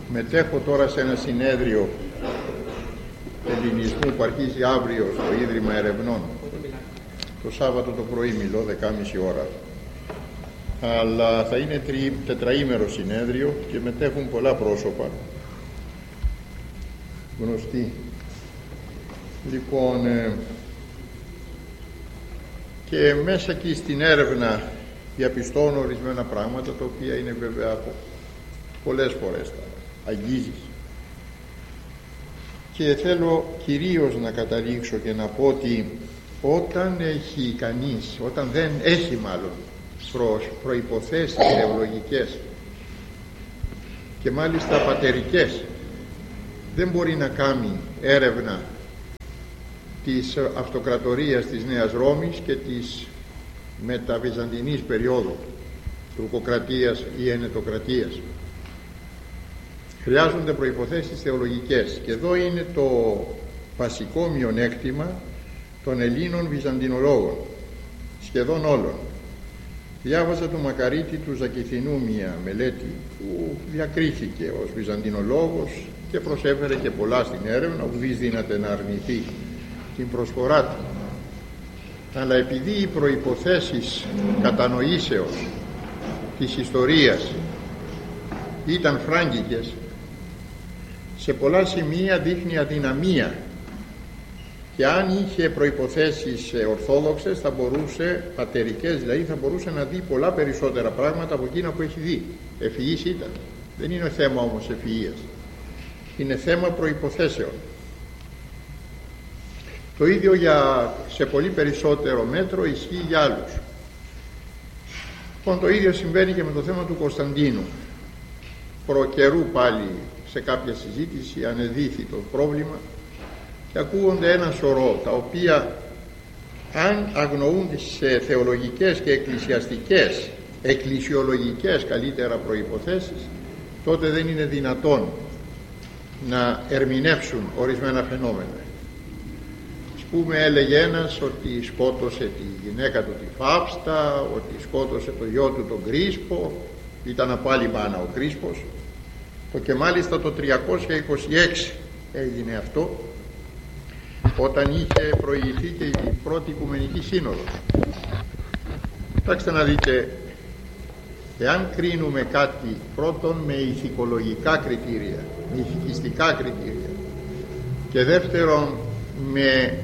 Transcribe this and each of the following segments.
Μετέχω τώρα σε ένα συνέδριο ελληνισμού που αρχίζει αύριο στο Ίδρυμα Ερευνών. Το Σάββατο το πρωί μιλώ, 10.30 ώρα. Αλλά θα είναι τετραήμερο συνέδριο και μετέχουν πολλά πρόσωπα γνωστοί. Λοιπόν, και μέσα εκεί στην έρευνα διαπιστώνω ορισμένα πράγματα, τα οποία είναι βέβαια πολλές φορές τα αγγίζεις. Και θέλω κυρίως να καταλήξω και να πω ότι όταν έχει κανείς, όταν δεν έχει μάλλον προϋποθέσεις θεολογικές και μάλιστα πατερικές, δεν μπορεί να κάνει έρευνα της αυτοκρατορίας της Νέας Ρώμης και της μεταβυζαντινής περίοδου, τουρκοκρατίας ή ενετοκρατίας. Χρειάζονται προϋποθέσεις θεολογικές, και εδώ είναι το βασικό μειονέκτημα των Ελλήνων βυζαντινολόγων, σχεδόν όλων. Διάβαζα του Μακαρίτη του Ζακηθινού μια μελέτη που διακρίθηκε ως βυζαντινολόγος και προσέφερε και πολλά στην έρευνα, ουδής δύναται να αρνηθεί την προσφορά του. Αλλά επειδή οι προϋποθέσεις κατανοήσεως της ιστορίας ήταν φράγκικες, σε πολλά σημεία δείχνει αδυναμία, και αν είχε προϋποθέσεις ορθόδοξες θα μπορούσε, πατερικές δηλαδή, θα μπορούσε να δει πολλά περισσότερα πράγματα από εκείνα που έχει δει. Ευφυής ήταν. Δεν είναι θέμα όμως ευφυΐας, είναι θέμα προϋποθέσεων. Το ίδιο σε πολύ περισσότερο μέτρο ισχύει για άλλους. Λοιπόν, το ίδιο συμβαίνει και με το θέμα του Κωνσταντίνου. Προκαιρού πάλι σε κάποια συζήτηση ανεδύθη το πρόβλημα και ακούγονται ένα σωρό, τα οποία αν αγνοούν τις θεολογικές και εκκλησιαστικές, εκκλησιολογικές καλύτερα προϋποθέσεις, τότε δεν είναι δυνατόν να ερμηνεύσουν ορισμένα φαινόμενα. Ας πούμε, έλεγε ένας ότι σκότωσε τη γυναίκα του τη Φαύστα, ότι σκότωσε το γιο του τον Κρίσπο, ήταν πάλι μάνα ο Κρίσπος, και μάλιστα το 326 έγινε αυτό, όταν είχε προηγηθεί και η πρώτη Οικουμενική Σύνοδος. Κοιτάξτε να δείτε, εάν κρίνουμε κάτι πρώτον με ηθικολογικά κριτήρια, με ηθικιστικά κριτήρια, και δεύτερον με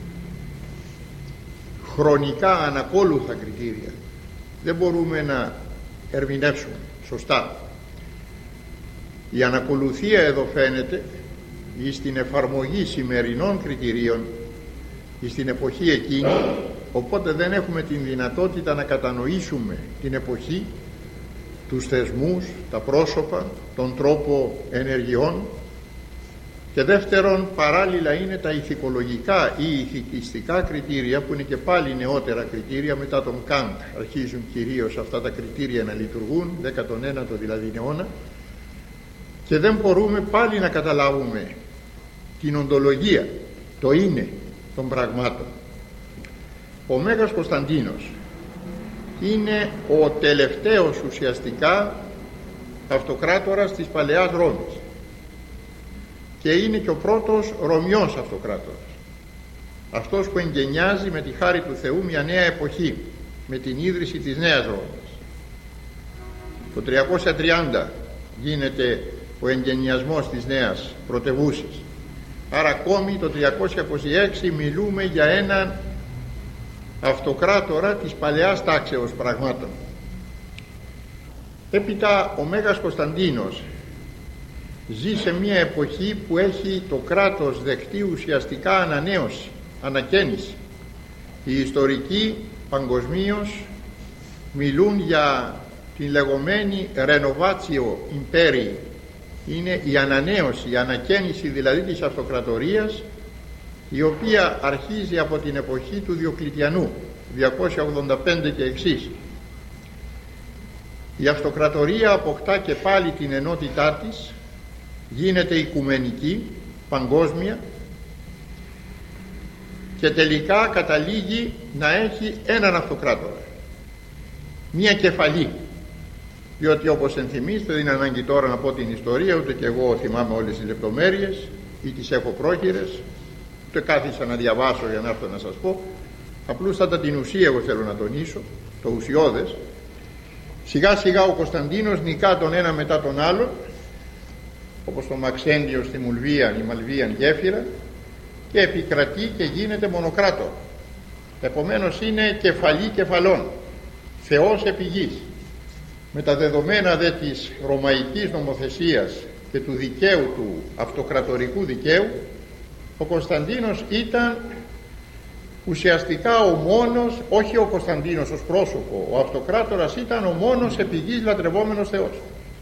χρονικά ανακόλουθα κριτήρια, δεν μπορούμε να ερμηνεύσουμε σωστά. Η ανακολουθία εδώ φαίνεται ή στην εφαρμογή σημερινών κριτηρίων ή στην εποχή εκείνη, οπότε δεν έχουμε την δυνατότητα να κατανοήσουμε την εποχή, τους θεσμούς, τα πρόσωπα, τον τρόπο ενεργειών. Και δεύτερον, παράλληλα είναι τα ηθικολογικά ή ηθικιστικά κριτήρια, που είναι και πάλι νεότερα κριτήρια, μετά τον Καντ αρχίζουν κυρίως αυτά τα κριτήρια να λειτουργούν, 19ο δηλαδή αιώνα, και δεν μπορούμε πάλι να καταλάβουμε την οντολογία, το είναι των πραγμάτων. Ο Μέγας Κωνσταντίνος είναι ο τελευταίος ουσιαστικά αυτοκράτορας της Παλαιάς Ρώμης και είναι και ο πρώτος Ρωμιός αυτοκράτορας, αυτός που εγκαινιάζει με τη χάρη του Θεού μια νέα εποχή με την ίδρυση της Νέας Ρώμης. Το 330 γίνεται ο εγκαινιασμός της νέας πρωτευούσης, άρα ακόμη το 326 μιλούμε για έναν αυτοκράτορα της παλαιάς τάξεως πραγμάτων. Έπειτα ο Μέγας Κωνσταντίνος ζει σε μια εποχή που έχει το κράτος δεχτεί ουσιαστικά ανανέωση, ανακαίνιση. Οι ιστορικοί παγκοσμίως μιλούν για την λεγόμενη renovatio imperii, είναι η ανανέωση, η ανακαίνιση δηλαδή της αυτοκρατορίας, η οποία αρχίζει από την εποχή του Διοκλητιανού 285 και εξής. Η αυτοκρατορία αποκτά και πάλι την ενότητά της, γίνεται οικουμενική, παγκόσμια, και τελικά καταλήγει να έχει έναν αυτοκράτορα, μία κεφαλή. διότι όπως ενθυμίστε, δεν είναι ανάγκη τώρα να πω την ιστορία, ούτε και εγώ θυμάμαι όλες τις λεπτομέρειες ή τις έχω πρόχειρες, ούτε κάθισα να διαβάσω για να έρθω να σας πω. Απλούστατα την ουσία εγώ θέλω να τονίσω, το ουσιώδες. Σιγά σιγά ο Κωνσταντίνος νικά τον ένα μετά τον άλλον, όπως το Μαξέντιο στη Μουλβίαν ή Μαλβίαν γέφυρα, και επικρατεί και γίνεται μονοκράτο. Επομένως είναι κεφαλή κεφαλών, Θεός επί γης. Με τα δεδομένα δε της ρωμαϊκής νομοθεσίας και του δικαίου, του αυτοκρατορικού δικαίου, ο Κωνσταντίνος ήταν ουσιαστικά ο μόνος, όχι ο Κωνσταντίνος ως πρόσωπο, ο αυτοκράτορας ήταν ο μόνος επί γης λατρευόμενος Θεός.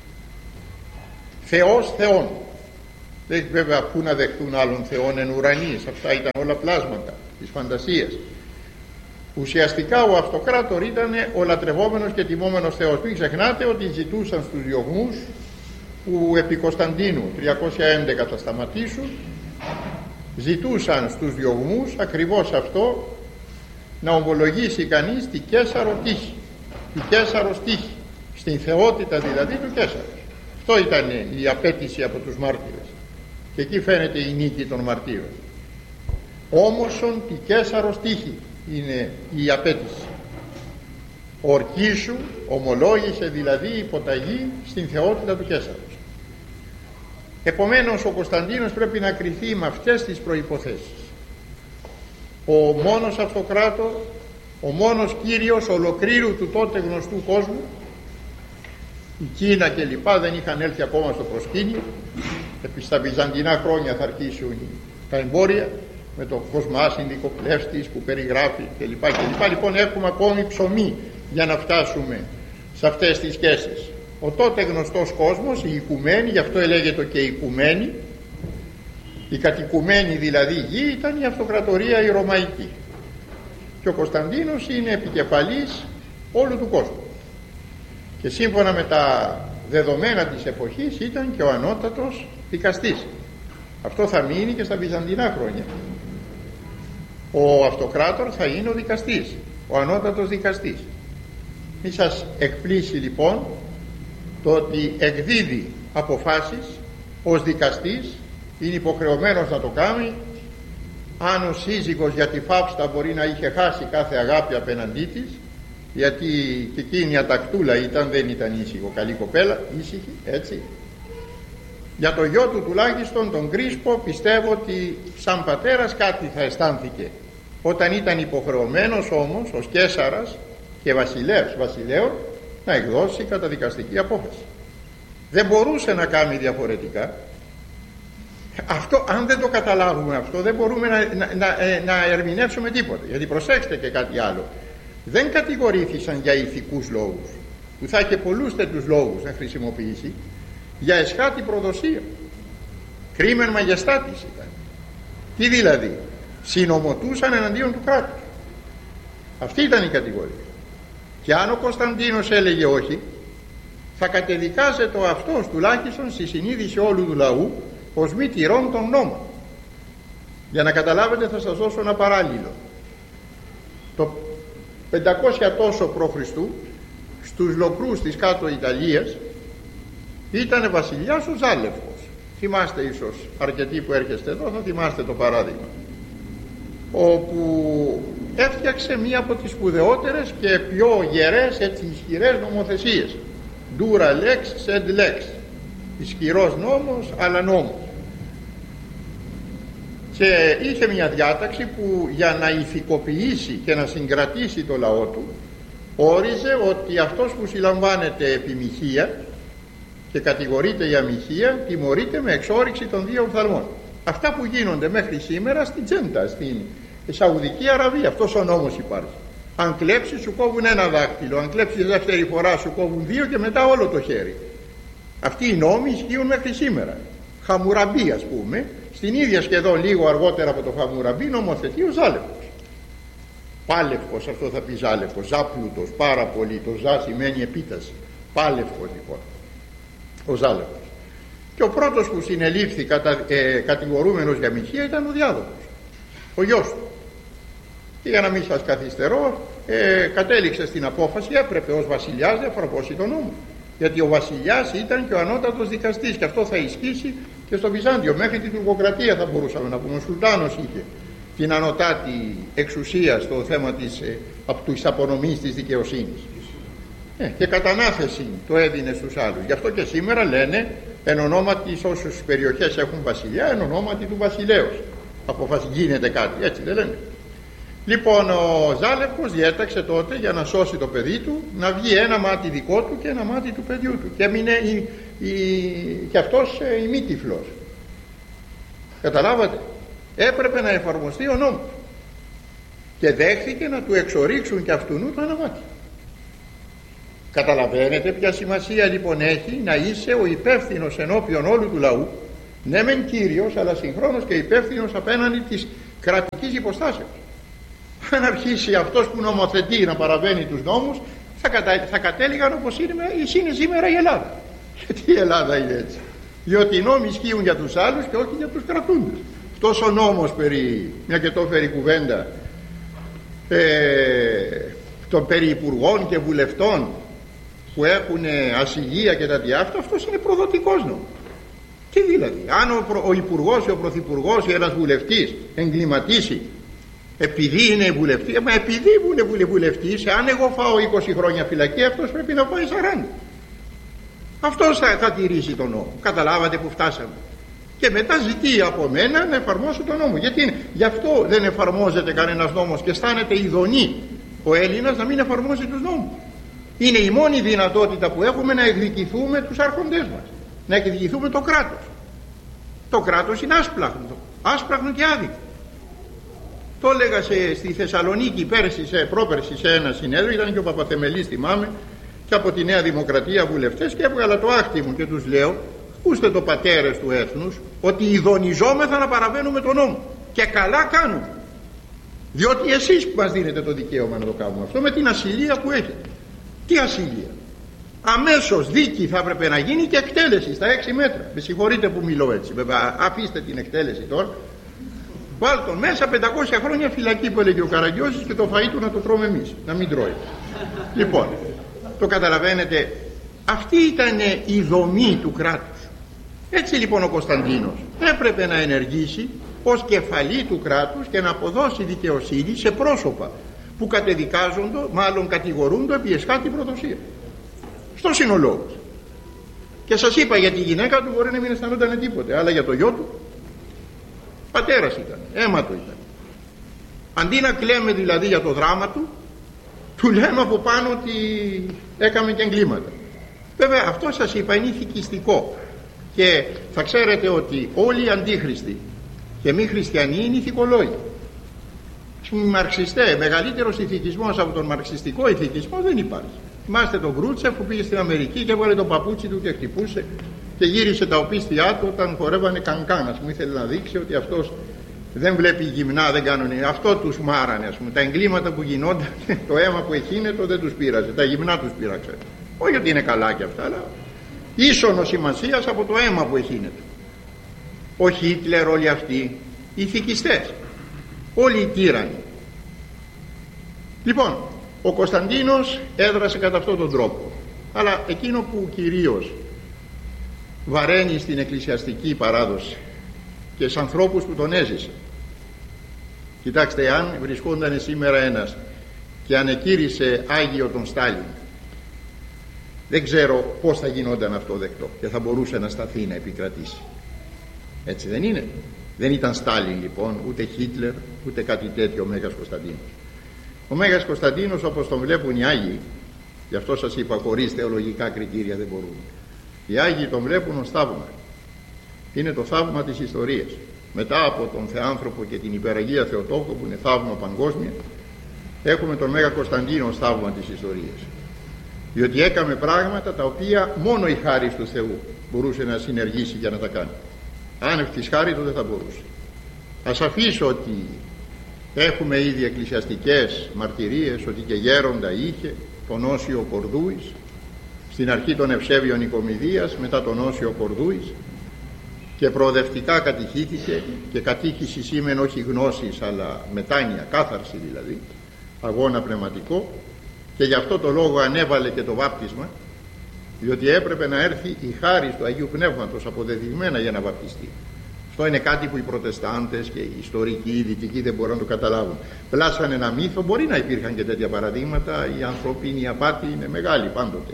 Θεός Θεών. Δεν βέβαια πού να δεχτούν άλλων θεών εν ουρανείς, αυτά ήταν όλα πλάσματα της φαντασίας. Ουσιαστικά ο αυτοκράτορ ήταν ο λατρευόμενος και τιμόμενος Θεός. Μην ξεχνάτε ότι ζητούσαν στους διωγμούς που επί Κωνσταντίνου 311 θα σταματήσουν, ζητούσαν στους διωγμούς ακριβώς αυτό, να ομολογήσει κανείς τη Καίσαρο τύχη, τη Καίσαρος τύχη, στην θεότητα δηλαδή του Καίσαρος. Αυτό ήταν η απέτηση από τους μάρτυρες και εκεί φαίνεται η νίκη των μαρτύρων. Όμωσον τη Καίσαρος τύχη είναι η απέτηση. Ορκίσου, ομολόγησε δηλαδή υποταγή στην θεότητα του Καίσαρος. Επομένως ο Κωνσταντίνος πρέπει να κριθεί με αυτές τις προϋποθέσεις. Ο μόνος αυτοκράτορ, ο μόνος κύριος ολοκλήρου του τότε γνωστού κόσμου. Η Κίνα και λοιπά δεν είχαν έλθει ακόμα στο προσκήνιο. Στα βυζαντινά χρόνια θα αρχίσουν τα εμπόρια με το Κοσμάς Ινδικοπλεύστης που περιγράφει κλπ. Λοιπόν έχουμε ακόμη ψωμί για να φτάσουμε σε αυτές τις σχέσεις. Ο τότε γνωστός κόσμος, η οικουμένη, γι' αυτό ελέγεται και η οικουμένη, η κατοικουμένη δηλαδή γη, ήταν η αυτοκρατορία η ρωμαϊκή. Και ο Κωνσταντίνος είναι επικεφαλής όλου του κόσμου. Και σύμφωνα με τα δεδομένα της εποχής ήταν και ο ανώτατος δικαστής. Αυτό θα μείνει και στα βυζαντινά χρόνια. Ο αυτοκράτορ θα είναι ο δικαστής, ο ανώτατος δικαστής. Μη σας εκπλήσει λοιπόν το ότι εκδίδει αποφάσεις ως δικαστής, είναι υποχρεωμένος να το κάνει. Αν ο σύζυγος για τη Φαύστα μπορεί να είχε χάσει κάθε αγάπη απέναντί της, γιατί και εκείνη η ατακτούλα ήταν, δεν ήταν ήσυχο, καλή κοπέλα, ήσυχη, έτσι. Για το γιο του τουλάχιστον τον Κρίσπο πιστεύω ότι σαν πατέρας κάτι θα αισθάνθηκε όταν ήταν υποχρεωμένος όμως ως Καίσαρας και βασιλέων να εκδώσει καταδικαστική απόφαση. Δεν μπορούσε να κάνει διαφορετικά. Αυτό, αν δεν το καταλάβουμε αυτό, δεν μπορούμε να ερμηνεύσουμε τίποτα. Γιατί προσέξτε και κάτι άλλο, δεν κατηγορήθησαν για ηθικούς λόγους, που θα είχε πολλούς τέτοιους λόγους να χρησιμοποιήσει, για εσχάτη προδοσία. Κρίμεν μαγεστάτης ήταν. Τι δηλαδή? Συνομωτούσαν εναντίον του κράτους. Αυτή ήταν η κατηγορία. Και αν ο Κωνσταντίνος έλεγε όχι, θα κατεδικάζεται ο αυτός τουλάχιστον στη συνείδηση όλου του λαού ως μη τηρών των νόμων. Για να καταλάβετε θα σας δώσω ένα παράλληλο. Το 500 τόσο π.Χ. στους Λοκρούς της κάτω Ιταλίας ήταν βασιλιάς ο Ζάλευκος. Θυμάστε ίσως αρκετοί που έρχεστε εδώ, θα θυμάστε το παράδειγμα, όπου έφτιαξε μία από τις σπουδαιότερες και πιο γερές, έτσι ισχυρές νομοθεσίες. Dura lex sed lex, ισχυρός νόμος αλλά νόμος. Και είχε μια διάταξη που για να ηθικοποιήσει και να συγκρατήσει το λαό του, όριζε ότι αυτός που συλλαμβάνεται επί μοιχεία και κατηγορείται για μοιχεία, τιμωρείται με εξόρυξη των 2 οφθαλμών. Αυτά που γίνονται μέχρι σήμερα στην Τζέντα, στην Σαουδική Αραβία, αυτός ο νόμος υπάρχει. Αν κλέψεις σου κόβουν 1 δάχτυλο, αν κλέψεις δεύτερη φορά σου κόβουν 2 και μετά όλο το χέρι. Αυτοί οι νόμοι ισχύουν μέχρι σήμερα. Χαμουραμπί, ας πούμε, στην ίδια σχεδόν λίγο αργότερα από το Χαμουραμπί νομοθετεί ο Ζάλευκος. Πάλευκος, αυτό θα πει Ζάλευκος, ζάπλουτος, πάρα πολύ. Το ζά σημαίνει επίταση. Πάλευκος λοιπόν ο Ζάλευκος. Και ο πρώτος που συνελήφθη κατηγορούμενος για μοιχεία ήταν ο Διάδοχος, ο γιος του. Και για να μην σας καθυστερώ, κατέληξε στην απόφαση, έπρεπε ως βασιλιάς να εφαρμόσει τον νόμο. γιατί ο βασιλιάς ήταν και ο ανώτατος δικαστής, και αυτό θα ισχύσει και στο Βυζάντιο. Μέχρι την τουρκοκρατία θα μπορούσαμε να πούμε. Ο Σουλτάνος είχε την ανωτάτη εξουσία στο θέμα της απονομής της δικαιοσύνης, και κατανάθεση το έδινε στους άλλους. Γι' αυτό και σήμερα λένε εν ονόματι, όσους περιοχές έχουν βασιλιά, εν ονόματι του βασιλέως γίνεται κάτι, έτσι δεν λένε? Λοιπόν, ο Ζάλευκος διέταξε τότε, για να σώσει το παιδί του, να βγει ένα μάτι δικό του και ένα μάτι του παιδιού του, και έμεινε και αυτός ημίτυφλος. Καταλάβατε? Έπρεπε να εφαρμοστεί ο νόμος, και δέχθηκε να του εξορίξουν και αυτού το ένα μάτι. Καταλαβαίνετε ποια σημασία λοιπόν έχει να είσαι ο υπεύθυνος ενώπιον όλου του λαού, ναι μεν κύριος, αλλά συγχρόνως και υπεύθυνος απέναντι της κρατικής υποστάσεως. Αν αρχίσει αυτός που νομοθετεί να παραβαίνει τους νόμους, θα κατέληγαν όπως είναι σήμερα η Ελλάδα. Γιατί η Ελλάδα είναι έτσι? Διότι οι νόμοι ισχύουν για τους άλλους και όχι για τους κρατούντες. Αυτός ο νόμος μια και το φέρει κουβέντα, των περί υπουργών και βουλευτών που έχουν ασυλία και τα διάφτα, αυτός είναι προδοτικός νόμος. Τι δηλαδή? Αν ο υπουργός ή ο πρωθυπουργός ή ένας βουλευτής εγκληματίσει επειδή είναι βουλευτής, επειδή είναι βουλευτής, αν εγώ φάω 20 χρόνια φυλακή, αυτός πρέπει να πάει 40. Αυτός θα τηρήσει τον νόμο. Καταλάβατε που φτάσαμε? Και μετά ζητεί από μένα να εφαρμόσω τον νόμο. Γιατί γι' αυτό δεν εφαρμόζεται κανένας νόμος και αισθάνεται ειδονή ο Έλληνας να μην εφαρμόζει τους νόμους. Είναι η μόνη δυνατότητα που έχουμε να εκδικηθούμε τους άρχοντές μας, να εκδικηθούμε το κράτος. Το κράτος είναι άσπλαχνο και άδικο. Το έλεγα στη Θεσσαλονίκη πρόπερση σε ένα συνέδριο, ήταν και ο Παπαθεμελής, θυμάμαι, και από τη Νέα Δημοκρατία βουλευτές, και έβγαλα το άκτη μου και τους λέω: ακούστε το, πατέρες του έθνους, ότι ειδονιζόμεθα να παραβαίνουμε τον νόμο, και καλά κάνουμε, διότι εσείς που μας δίνετε το δικαίωμα να το κάνουμε αυτό, με την ασυλία που έχετε. Τι ασυλία? Αμέσως δίκη θα έπρεπε να γίνει και εκτέλεση στα 6 μέτρα. Με συγχωρείτε που μιλώ έτσι, βέβαια, αφήστε την εκτέλεση τώρα. Βάλ' τον μέσα, 500 χρόνια φυλακή που έλεγε ο Καραγκιόζης, και το φαΐ του να το τρώμε εμείς, να μην τρώει. Λοιπόν, το καταλαβαίνετε? Αυτή ήταν η δομή του κράτους. Έτσι λοιπόν ο Κωνσταντίνος έπρεπε να ενεργήσει ως κεφαλή του κράτους και να αποδώσει δικαιοσύνη σε πρόσωπα που κατεδικάζονται, μάλλον κατηγορούνται επί εσχάτη προδοσία. Αυτός είναι ο λόγος. Και σας είπα, για τη γυναίκα του μπορεί να μην αισθανόταν τίποτε, αλλά για το γιο του, πατέρας ήταν, αίμα του ήταν. Αντί να κλαίμε δηλαδή για το δράμα του, του λέμε από πάνω ότι έκαμε και εγκλήματα. Βέβαια αυτό σας είπα είναι ηθικιστικό, και θα ξέρετε ότι όλοι οι αντίχριστοι και μη χριστιανοί είναι ηθικολόγοι. Οι μαρξιστές, μεγαλύτερος ηθικισμός από τον μαρξιστικό ηθικισμό δεν υπάρχει. Θυμάστε τον Γκρούτσεφ που πήγε στην Αμερική και έβαλε το παπούτσι του και χτυπούσε και γύρισε τα οπίστια του όταν χορεύανε κανκάν. Ας πούμε, ήθελε να δείξει ότι αυτός δεν βλέπει γυμνά, δεν κάνουν. Αυτό τους μάρανε, ας πούμε. Τα εγκλήματα που γινόνταν, το αίμα που εχύνετο δεν τους πείραζε. Τα γυμνά τους πείραξε. Όχι ότι είναι καλά κι αυτά, αλλά ίσονο σημασίας από το αίμα που εχύνετο. Ο Χίτλερ, όλοι αυτοί οι ηθικιστές, όλοι οι τύρανοι. Λοιπόν, ο Κωνσταντίνος έδρασε κατά αυτόν τον τρόπο, αλλά εκείνο που κυρίως βαραίνει στην εκκλησιαστική παράδοση και στους ανθρώπους που τον έζησε, κοιτάξτε, αν βρισκόταν σήμερα ένας και ανεκήρυσε Άγιο τον Στάλιν, δεν ξέρω πως θα γινόταν αυτό δεκτό και θα μπορούσε να σταθεί να επικρατήσει. Έτσι δεν είναι? Δεν ήταν Στάλιν λοιπόν, ούτε Χίτλερ, ούτε κάτι τέτοιο ο Μέγας Κωνσταντίνος. Ο Μέγας Κωνσταντίνος, όπως τον βλέπουν οι Άγιοι, γι' αυτό σας είπα χωρίς θεολογικά κριτήρια δεν μπορούν. Οι Άγιοι τον βλέπουν ως θαύμα. Είναι το θαύμα της ιστορίας. Μετά από τον Θεάνθρωπο και την Υπεραγία Θεοτόκο που είναι θαύμα παγκόσμια, έχουμε τον Μέγα Κωνσταντίνο ως θαύμα της ιστορίας. Διότι έκαμε πράγματα τα οποία μόνο η χάρις του Θεού μπορούσε να συνεργήσει για να τα κάνει. Άνευ της χάριτος δεν θα μπορούσε. Ας αφήσω ότι έχουμε ήδη εκκλησιαστικές μαρτυρίες ότι και γέροντα είχε τον Όσιο Κορδούης στην αρχή των Ευσέβιων Οικομηδίας, μετά τον Όσιο Κορδούης, και προοδευτικά κατηχήθηκε, και κατήχηση σήμαινε όχι γνώσης αλλά μετάνοια, κάθαρση δηλαδή, αγώνα πνευματικό, και γι' αυτό το λόγο ανέβαλε και το βάπτισμα, διότι έπρεπε να έρθει η χάρις του Αγίου Πνεύματος αποδεδειγμένα για να βαπτιστεί. Αυτό είναι κάτι που οι Προτεστάντες και οι ιστορικοί, οι δυτικοί δεν μπορούν να το καταλάβουν. Πλάσανε ένα μύθο, μπορεί να υπήρχαν και τέτοια παραδείγματα, η ανθρωπίνη απάτη είναι μεγάλη πάντοτε.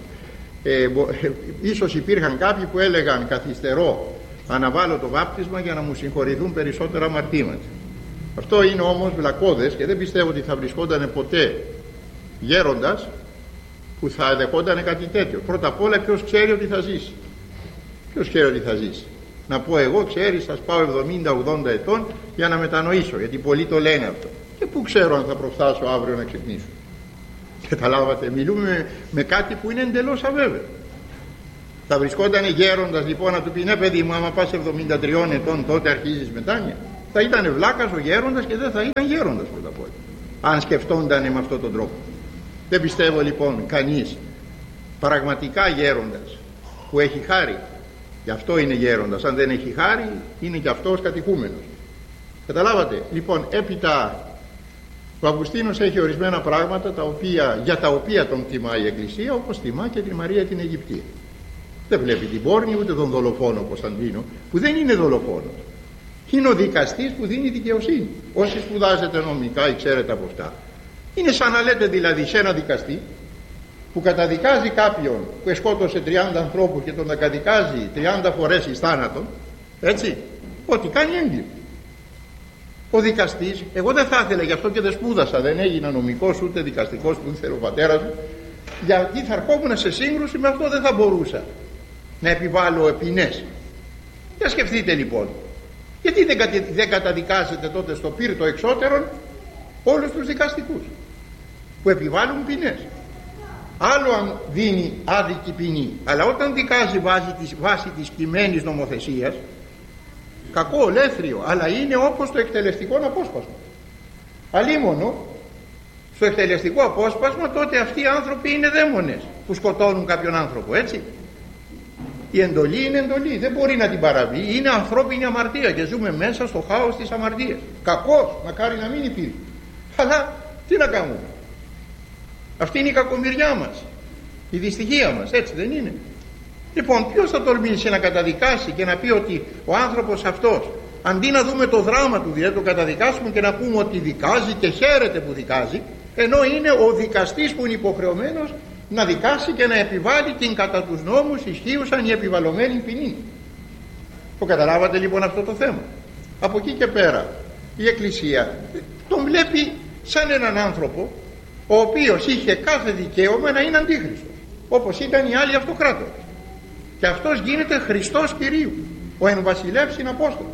Ίσως υπήρχαν κάποιοι που έλεγαν καθυστερώ, αναβάλω το βάπτισμα για να μου συγχωρηθούν περισσότερα αμαρτήματα. Αυτό είναι όμως βλακώδες και δεν πιστεύω ότι θα βρισκόταν ποτέ γέροντας που θα δεχόταν κάτι τέτοιο. Πρώτα απ' όλα, ποιος ξέρει ότι θα ζήσει? Ποιος ξέρει ότι θα ζήσει? Να πω εγώ, ξέρεις, θα πάω 70-80 ετών για να μετανοήσω, γιατί πολλοί το λένε αυτό. Και πού ξέρω αν θα προφτάσω αύριο να ξυπνήσω? Καταλάβατε, μιλούμε με κάτι που είναι εντελώς αβέβαιο. Θα βρισκόταν γέροντας λοιπόν να του πει ναι παιδί μου, άμα πας 73 ετών τότε αρχίζεις μετάνοια? Θα ήταν βλάκας ο γέροντας και δεν θα ήταν γέροντας πρώτα απ' όλα, αν σκεφτόντανε με αυτόν τον τρόπο. Δεν πιστεύω λοιπόν κανείς πραγματικά γέροντας που έχει χάρη, γι' αυτό είναι γέροντας. Αν δεν έχει χάρη είναι και αυτός κατοικούμενος. Καταλάβατε? Λοιπόν, έπειτα ο Αυγουστίνος έχει ορισμένα πράγματα για τα οποία τον τιμά η Εκκλησία, όπως τιμά και τη Μαρία την Αιγυπτία. Δεν βλέπει την πόρνη ούτε τον δολοφόνο Κωνσταντίνο, που δεν είναι δολοφόνος. Είναι ο δικαστής που δίνει δικαιοσύνη. Όσοι σπουδάζετε νομικά ή ξέρετε από αυτά, είναι σαν να λέτε δηλαδή σε ένα δικαστή που καταδικάζει κάποιον που σκότωσε 30 ανθρώπους και τον καταδικάζει 30 φορές εις θάνατον, έτσι, ότι κάνει έγκλημα. Ο δικαστής, εγώ δεν θα ήθελα, γι' αυτό και δεν σπούδασα, δεν έγινα νομικός ούτε δικαστικός που ήθελε ο πατέρας μου, γιατί θα ερχόμουν σε σύγκρουση με αυτό, δεν θα μπορούσα να επιβάλλω ποινές. Για σκεφτείτε λοιπόν, γιατί δεν καταδικάζετε τότε στο πύρτο εξώτερον όλους τους δικαστικούς που επιβάλλουν ποινές? Άλλο αν δίνει άδικη ποινή, αλλά όταν δικάζει βάσει της κειμένης νομοθεσίας, κακό, ολέθριο, αλλά είναι όπως το εκτελεστικό απόσπασμα. Αλίμονο στο εκτελεστικό απόσπασμα τότε αυτοί οι άνθρωποι είναι δαίμονες που σκοτώνουν κάποιον άνθρωπο, έτσι. Η εντολή είναι εντολή, δεν μπορεί να την παραβεί, είναι ανθρώπινη αμαρτία και ζούμε μέσα στο χάος της αμαρτίας. Κακός, μακάρι να μην υπήρχε, αλλά τι να κάνουμε? Αυτή είναι η κακομοιριά μας, η δυστυχία μας, έτσι δεν είναι? Λοιπόν, ποιος θα τολμήσει να καταδικάσει και να πει ότι ο άνθρωπος αυτός, αντί να δούμε το δράμα του, δηλαδή το καταδικάσουμε και να πούμε ότι δικάζει και χαίρεται που δικάζει, ενώ είναι ο δικαστής που είναι υποχρεωμένος να δικάσει και να επιβάλλει την κατά τους νόμους ισχύουσαν η επιβαλλομένη ποινή. Το καταλάβατε λοιπόν αυτό το θέμα? Από εκεί και πέρα η Εκκλησία τον βλέπει σαν έναν άνθρωπο ο οποίος είχε κάθε δικαίωμα να είναι αντίχριστος, όπως ήταν οι άλλοι αυτοκράτορες, και αυτός γίνεται Χριστός Κυρίου, ο εν βασιλεύς είναι Απόστολος.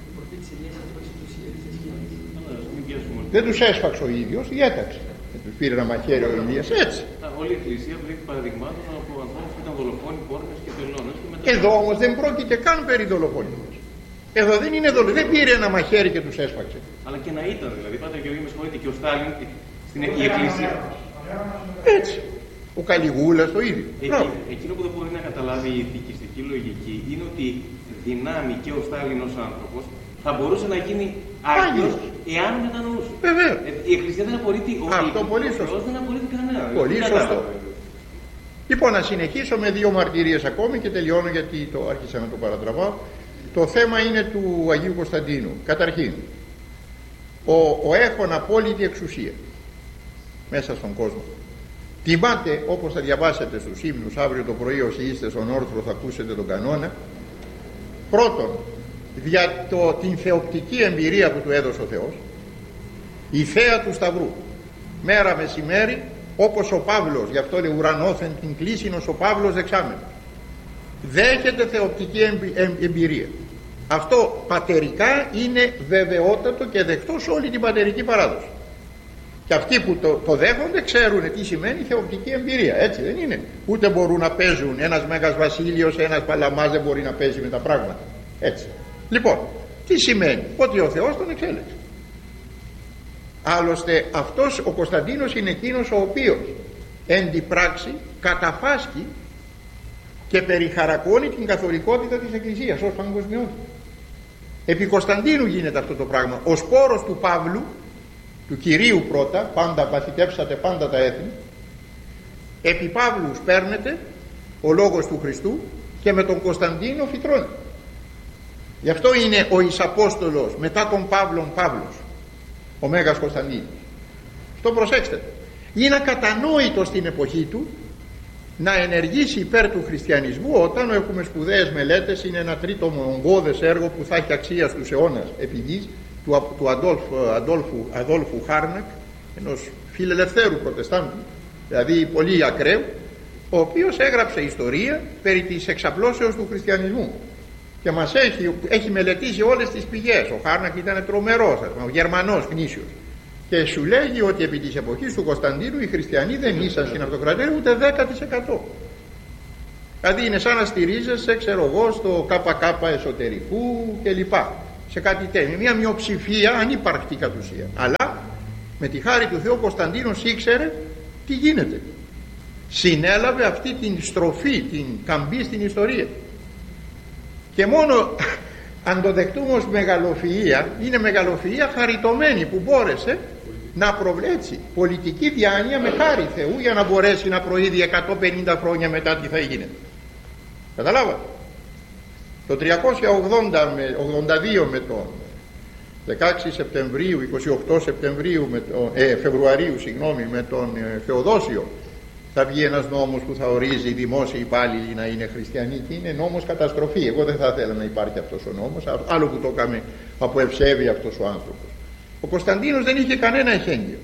Δεν τους έσφαξε ο ίδιος, διέταξε. Δεν τους πήρε ένα μαχαίρι ο Ηλίας, έτσι. Όλη η Εκκλησία βρήκε παραδειγμάτων από ανθρώπους που ήταν δολοφόνοι, πόρνες και τελώνες. Εδώ όμως δεν πρόκειται καν περί δολοφονίας. Εδώ δεν είναι δεν πήρε ένα μαχαίρι και τους έσφαξε. Αλλά και να ήταν, δηλαδή, Πάτερ Γεωργή, με συγχωρείτε, και ο Στάλιν στην Εκκλησία. Έτσι. Ο Καλιγούλας το ίδιο. Εκείνο που δεν μπορεί να καταλάβει η ηθικιστική λογική είναι ότι δυνάμει και ο Στάλιν ως άνθρωπος θα μπορούσε να γίνει άγιος εάν μετανοούσε. Βεβαίως. Η Εκκλησία δεν απορρίπτει ο Θεός, δεν απορρίπτει κανένα. Πολύ σωστό. Λοιπόν, να συνεχίσω με δύο μαρτυρίες ακόμη και τελειώνω, γιατί το άρχισα να το παρατραβάω. Το θέμα είναι του Αγίου Κωνσταντίνου. Καταρχήν, ο έχων απόλυτη εξουσία μέσα στον κόσμο. Τιμάται, όπως θα διαβάσετε στους ύμνους αύριο το πρωί, όσοι είστε στον όρθρο θα ακούσετε τον κανόνα. Πρώτον, για την θεοπτική εμπειρία που του έδωσε ο Θεός, η θέα του Σταυρού, μέρα μεσημέρι, όπως ο Παύλος, γι' αυτό λέει ουρανόθεν την κλήσινος ο Παύλος δεξάμενος, δέχεται θεοπτική εμπειρία. Αυτό πατερικά είναι βεβαιότατο και δεκτό σε όλη την πατερική παράδοση. Και αυτοί που το δέχονται ξέρουν τι σημαίνει θεοπτική εμπειρία, έτσι δεν είναι? Ούτε μπορούν να παίζουν, ένας Μέγας Βασίλειος, ένας Παλαμάς δεν μπορεί να παίζει με τα πράγματα, έτσι. Λοιπόν, τι σημαίνει? Ότι ο Θεός τον εξέλεξε. Άλλωστε αυτός ο Κωνσταντίνος είναι εκείνος ο οποίος εν τη πράξη καταφάσκει και περιχαρακώνει την καθολικότητα της Εκκλησίας ως παγκοσμιότητα. Επί Κωνσταντίνου γίνεται αυτό το πράγμα. Ο σπόρος του Παύλου, του Κυρίου πρώτα, πάντα παθητεύσατε πάντα τα έθνη, επί Παύλου σπέρνεται ο λόγος του Χριστού, και με τον Κωνσταντίνο φυτρώνει. Γι' αυτό είναι ο Ισαπόστολος μετά τον Παύλον Παύλος, ο Μέγας Κωνσταντίνος. Αυτό προσέξτε. Είναι ακατανόητο στην εποχή του να ενεργήσει υπέρ του χριστιανισμού, όταν έχουμε σπουδαίες μελέτες, είναι ένα τρίτο ογκώδες έργο που θα έχει αξία στους αιώνας επί γης, του Αδόλφου Χάρνακ, ενός φιλελευθέρου προτεστάντου, δηλαδή πολύ ακραίου, ο οποίος έγραψε ιστορία περί της εξαπλώσεως του χριστιανισμού και μας έχει μελετήσει όλες τις πηγές. Ο Χάρνακ ήταν τρομερός, ο Γερμανός γνήσιος, και σου λέγει ότι επί της εποχής του Κωνσταντίνου οι χριστιανοί δεν ήσαν στην αυτοκρατορία ούτε 10%. Δηλαδή είναι σαν να στηρίζεσαι, ξέρω εγώ, στο ΚΚ εσωτερικού κλπ, σε κάτι τέτοιο, μια μειοψηφία ανύπαρκτη κατ' ουσία. Αλλά με τη χάρη του Θεού ο Κωνσταντίνος ήξερε τι γίνεται. Συνέλαβε αυτή την στροφή, την καμπή στην ιστορία. Και μόνο αν το δεχτούμε ως μεγαλοφυΐα, είναι μεγαλοφυΐα χαριτωμένη που μπόρεσε να προβλέψει πολιτική διάνοια με χάρη Θεού για να μπορέσει να προείδει 150 χρόνια μετά τι θα έγινε. Καταλάβατε. Το 382 με τον 16 Σεπτεμβρίου, 28 Σεπτεμβρίου Φεβρουαρίου με τον Θεοδόσιο θα βγει ένας νόμος που θα ορίζει οι δημόσιοι υπάλληλοι να είναι χριστιανοί, και είναι νόμος καταστροφή. Εγώ δεν θα ήθελα να υπάρχει αυτός ο νόμος, άλλο που το έκαμε από ευσέβεια αυτός ο άνθρωπος. Ο Κωνσταντίνος δεν είχε κανένα εχέγγυο,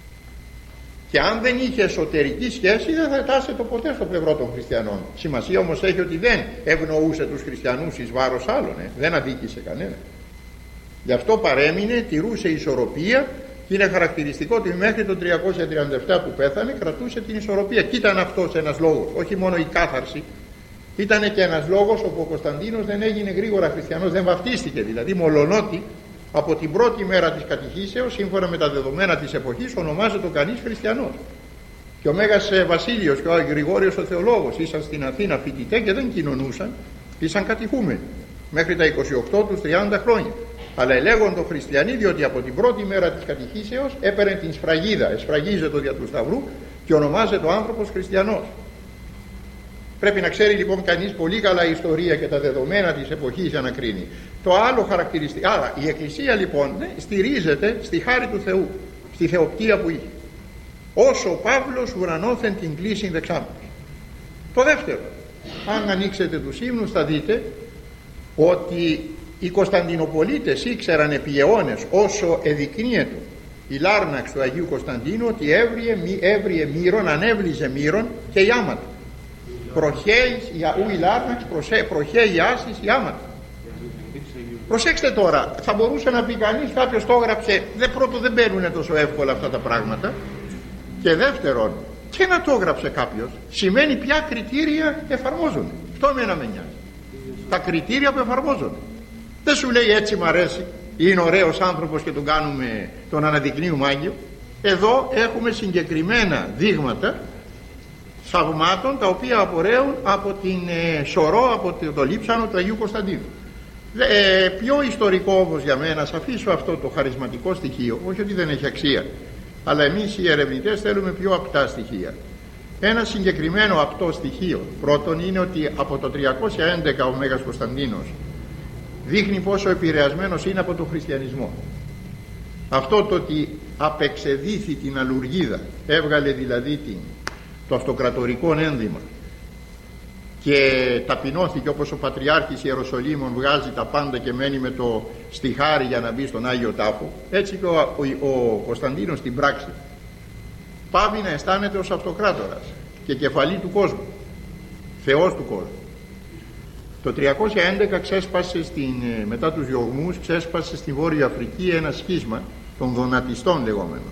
και αν δεν είχε εσωτερική σχέση δεν θα τάσεται ποτέ στο πλευρό των χριστιανών. Σημασία όμως έχει ότι δεν ευνοούσε τους χριστιανούς εις βάρος άλλων, δεν αδίκησε κανένα. Γι' αυτό παρέμεινε, τηρούσε ισορροπία, και είναι χαρακτηριστικό ότι μέχρι το 337 που πέθανε κρατούσε την ισορροπία. Και ήταν αυτός ένας λόγος, όχι μόνο η κάθαρση, ήταν και ένας λόγος όπου ο Κωνσταντίνος δεν έγινε γρήγορα χριστιανός, δεν βαφτίστηκε δηλαδή, μολονότι από την πρώτη μέρα της κατηχήσεως, σύμφωνα με τα δεδομένα της εποχής, ονομάζεται κανείς χριστιανός. Και ο Μέγας Βασίλειος και ο Γρηγόριος ο Θεολόγος ήσαν στην Αθήνα φοιτητές και δεν κοινωνούσαν, ήσαν κατηχούμενοι μέχρι τα 28 τους 30 χρόνια. Αλλά ελέγονται χριστιανοί, διότι από την πρώτη μέρα της κατηχήσεως έπαιρνε την σφραγίδα, εσφραγίζεται δια του Σταυρού και ονομάζεται ο άνθρωπος χριστιανός. Πρέπει να ξέρει λοιπόν κανείς πολύ καλά η ιστορία και τα δεδομένα της εποχής για να κρίνει. Το άλλο χαρακτηριστικό, άρα η Εκκλησία λοιπόν στηρίζεται στη χάρη του Θεού, στη θεοπτία που είχε. Όσο ο Παύλος ουρανόθεν την κλίσιν δεξάμενος. Το δεύτερο, αν ανοίξετε τους ύμνους θα δείτε ότι οι Κωνσταντινοπολίτες ήξεραν επί αιώνες, όσο εδεικνύεται η Λάρναξ του Αγίου Κωνσταντίνου, ότι έβριε μύρον, ανέβλυζε μύρον και η άματα. Προχέει η Λάρναξ, προχέει άσης η άματα. Προσέξτε τώρα, θα μπορούσε να πει κανείς, κάποιος το έγραψε, πρώτο δεν μπαίνουν τόσο εύκολα αυτά τα πράγματα, και δεύτερον, και να το έγραψε κάποιος σημαίνει ποια κριτήρια εφαρμόζονται. Αυτό εμένα με νοιάζει, τα κριτήρια που εφαρμόζονται. Δεν σου λέει έτσι μ' αρέσει, είναι ωραίος άνθρωπος και τον αναδεικνύουμε Άγιο. Εδώ έχουμε συγκεκριμένα δείγματα θαυμάτων, τα οποία απορρέουν από την σωρό, από το λείψανο του Αγίου Κωνσταντίνου. Πιο ιστορικό όμως για μένα, σας αφήσω αυτό το χαρισματικό στοιχείο, όχι ότι δεν έχει αξία, αλλά εμείς οι ερευνητές θέλουμε πιο απτά στοιχεία. Ένα συγκεκριμένο απτό στοιχείο πρώτον είναι ότι από το 311 ο Μέγας Κωνσταντίνος δείχνει πόσο επηρεασμένος είναι από τον χριστιανισμό. Αυτό το ότι απεξεδίθη την αλουργίδα, έβγαλε δηλαδή το αυτοκρατορικό ένδυμα και ταπεινώθηκε όπως ο Πατριάρχης Ιεροσολύμων βγάζει τα πάντα και μένει με το στιχάρι για να μπει στον Άγιο Τάφο, έτσι και ο Κωνσταντίνος στην πράξη πάβει να αισθάνεται ως αυτοκράτορας και κεφαλή του κόσμου, Θεός του κόσμου. Το 311 ξέσπασε μετά τους διωγμούς, ξέσπασε στη Βόρεια Αφρική ένα σχίσμα των δονατιστών λεγόμενων.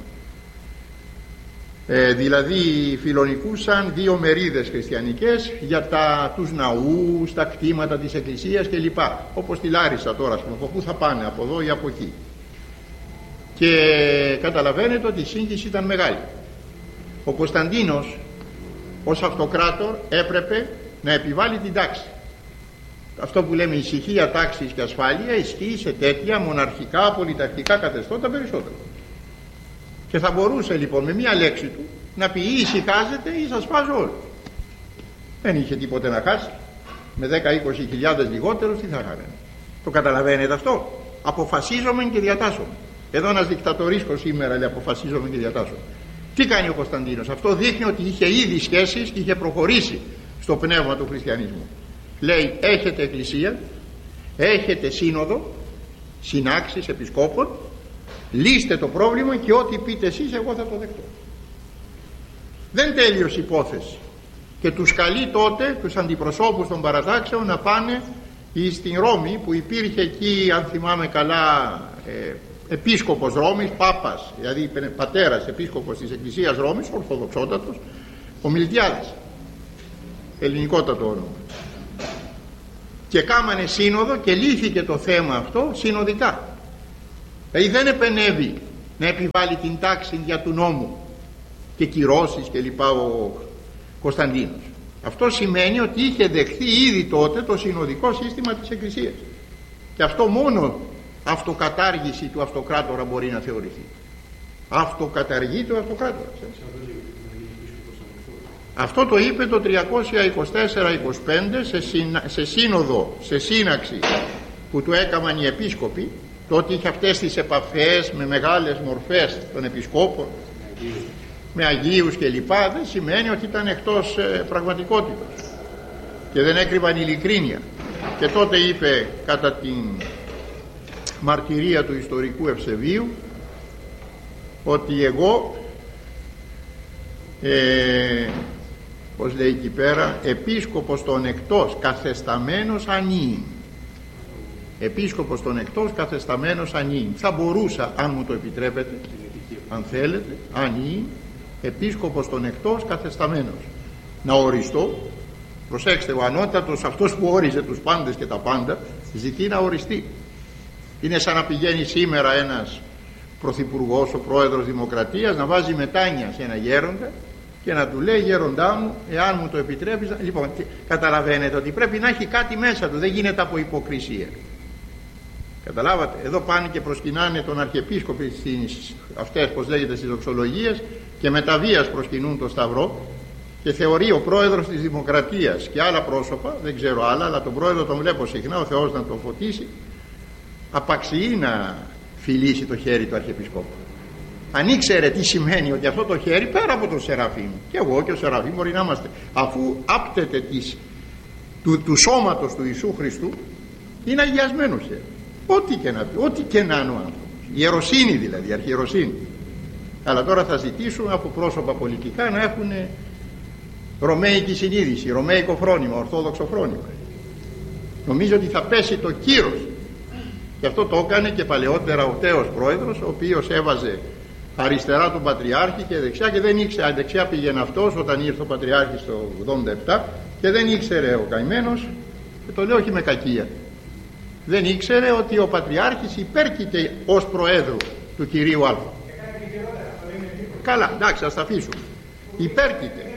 Δηλαδή φιλονικούσαν δύο μερίδες χριστιανικές για τους ναούς, τα κτήματα της εκκλησίας κλπ. Όπως τη Λάρισα τώρα, από πού θα πάνε, από εδώ ή από εκεί. Και καταλαβαίνετε ότι η σύγχυση ήταν μεγάλη. Ο Κωνσταντίνος ως αυτοκράτορ έπρεπε να επιβάλλει την τάξη. Αυτό που λέμε ησυχία, τάξης και ασφάλεια ισχύει σε τέτοια μοναρχικά, πολιταρχικά καθεστώτα περισσότερο. Και θα μπορούσε λοιπόν με μία λέξη του να πει ή ησυχάζετε ή σας σπάζω όλους. Δεν είχε τίποτε να χάσει. Με 10-20 χιλιάδες λιγότερους τι θα κάνανε? Το καταλαβαίνετε αυτό? Αποφασίζομαι και διατάσσομαι. Εδώ ένας δικτατορίσκος σήμερα λέει αποφασίζομαι και διατάσσομαι. Τι κάνει ο Κωνσταντίνος? Αυτό δείχνει ότι είχε ήδη σχέσεις και είχε προχωρήσει στο πνεύμα του χριστιανισμού. Λέει έχετε εκκλησία, έχετε σύνοδο, συνάξεις επισκόπων, λύστε το πρόβλημα και ό,τι πείτε εσείς εγώ θα το δεχτώ. Δεν τέλειωσε η υπόθεση και τους καλεί τότε τους αντιπροσώπους των παρατάξεων να πάνε στην Ρώμη, που υπήρχε εκεί, αν θυμάμαι καλά, επίσκοπος Ρώμης, Πάπας, δηλαδή πατέρας επίσκοπος της Εκκλησίας Ρώμης, ορθοδοξότατος, ο Μιλτιάδης, ελληνικότατο όνομα, και κάμανε σύνοδο και λύθηκε το θέμα αυτό συνοδικά. Δηλαδή δεν επενεύει να επιβάλλει την τάξη για του νόμου και κυρώσεις και λοιπά ο Κωνσταντίνος. Αυτό σημαίνει ότι είχε δεχθεί ήδη τότε το συνοδικό σύστημα της Εκκλησίας, και αυτό μόνο αυτοκατάργηση του αυτοκράτορα μπορεί να θεωρηθεί. Αυτοκαταργεί το αυτοκράτορα. Αυτό το είπε το 324-25 σε σύνοδο, σε σύναξη που του έκαναν οι επίσκοποι. Τότε είχε αυτές τις επαφές με μεγάλες μορφές των επισκόπων, με Αγίους και λοιπά. Δεν σημαίνει ότι ήταν εκτός πραγματικότητας και δεν έκρυβαν ειλικρίνεια. Και τότε είπε, κατά την μαρτυρία του ιστορικού Ευσεβίου, ότι εγώ πως λέει εκεί πέρα, επίσκοπος των εκτός καθεσταμένος ανήν. Επίσκοπος των εκτός καθεσταμένος ανήν. Θα μπορούσα, αν μου το επιτρέπετε, αν θέλετε, ανήν, επίσκοπος των εκτός καθεσταμένος, να οριστώ. Προσέξτε, ο ανώτατος, αυτός που όριζε τους πάντες και τα πάντα, ζητεί να οριστεί. Είναι σαν να πηγαίνει σήμερα ένας πρωθυπουργός, ο πρόεδρος Δημοκρατίας, να βάζει μετάνια σε ένα γέροντα και να του λέει, γέροντά μου, εάν μου το επιτρέπεις. Λοιπόν, καταλαβαίνετε ότι πρέπει να έχει κάτι μέσα του, δεν γίνεται από υποκρισία. Καταλάβατε? Εδώ πάνε και προσκυνάνε τον Αρχιεπίσκοπο στις αυτές, πως λέγεται, στις δοξολογίες, και με τα βίας προσκυνούν το Σταυρό, και θεωρεί ο πρόεδρος της Δημοκρατίας και άλλα πρόσωπα, δεν ξέρω άλλα, αλλά τον πρόεδρο τον βλέπω συχνά, ο Θεός να τον φωτίσει, απαξιεί να φιλήσει το χέρι του Αρχιεπισκόπου. Αν ήξερε τι σημαίνει ότι αυτό το χέρι, πέρα από τον Σεραφείμ, και εγώ και ο Σεραφείμ μπορεί να είμαστε, αφού άπτεται του σώματος του Ιησού Χριστού, είναι αγιασμένο χέρι. Ό,τι και να πει, ό,τι και να είναι ο άνθρωπος. Ιεροσύνη δηλαδή, αρχιεροσύνη. Αλλά τώρα θα ζητήσουμε από πρόσωπα πολιτικά να έχουν ρωμαϊκή συνείδηση, ρωμαϊκό φρόνημα, ορθόδοξο φρόνημα. Νομίζω ότι θα πέσει το κύρος. Και αυτό το έκανε και παλαιότερα ο τέος πρόεδρος, ο οποίος έβαζε αριστερά τον Πατριάρχη και δεξιά, και δεν ήξερε, δεξιά πήγαινε αυτός όταν ήρθε ο Πατριάρχης το 87, και δεν ήξερε ο καημένος, και το λέω όχι με κακία, δεν ήξερε ότι ο Πατριάρχης υπέρκειται ως Προέδρου του κυρίου Α. Καλά, εντάξει, ας τα αφήσουμε. Υπέρκειται.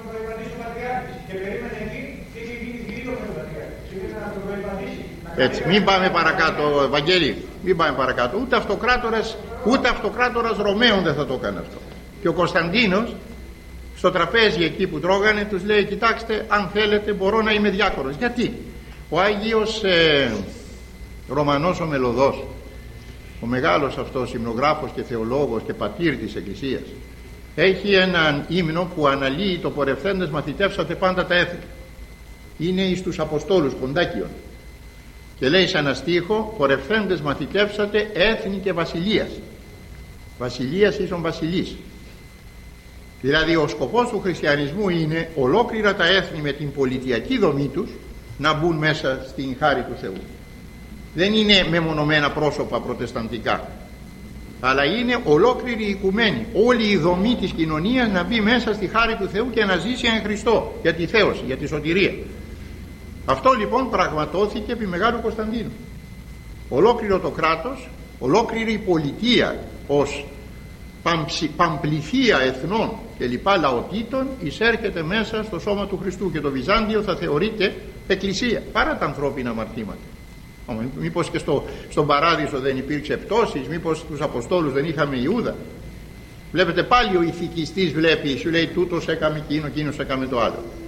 Έτσι, μην πάμε παρακάτω, Βαγγέλη, μην πάμε παρακάτω. Ούτε αυτοκράτορας Ρωμαίων δεν θα το έκανε αυτό. Και ο Κωνσταντίνος στο τραπέζι εκεί που τρώγανε τους λέει, κοιτάξτε, αν θέλετε μπορώ να είμαι διάκονος. Γιατί? Ο Άγιος Ρωμανός ο Μελωδός, ο μεγάλος αυτός υμνογράφος και θεολόγος και πατήρ της Εκκλησίας, έχει έναν ύμνο που αναλύει το πορευθέντες μαθητεύσατε πάντα τα έθνη. Είναι εις τους Αποστόλους Κοντάκιον, και λέει σε ένα στίχο, πορευθέντες μαθητεύσατε έθνη και βασιλείας. Βασιλείας ίσον βασιλής. Δηλαδή ο σκοπός του χριστιανισμού είναι ολόκληρα τα έθνη με την πολιτιακή δομή τους να μπουν μέσα στην χάρη του Θεού. Δεν είναι μεμονωμένα πρόσωπα προτεσταντικά, αλλά είναι ολόκληρη η οικουμένη, όλη η δομή της κοινωνίας να μπει μέσα στη χάρη του Θεού και να ζήσει εν Χριστώ για τη θέωση, για τη σωτηρία. Αυτό λοιπόν πραγματώθηκε επί Μεγάλου Κωνσταντίνου. Ολόκληρο το κράτος, ολόκληρη η πολιτεία ως παμπληθεία εθνών και λοιπά λαοτήτων εισέρχεται μέσα στο σώμα του Χριστού, και το Βυζάντιο θα θεωρείται εκκλησία παρά τα ανθρώπινα αμαρτήματα. Μήπως και στον Παράδεισο δεν υπήρξε πτώσεις? Μήπως τους Αποστόλους δεν είχαμε Ιούδα? Βλέπετε πάλι ο ηθικιστής βλέπει, σου λέει τούτος έκαμε εκείνο, εκείνος έκαμε το άλλο.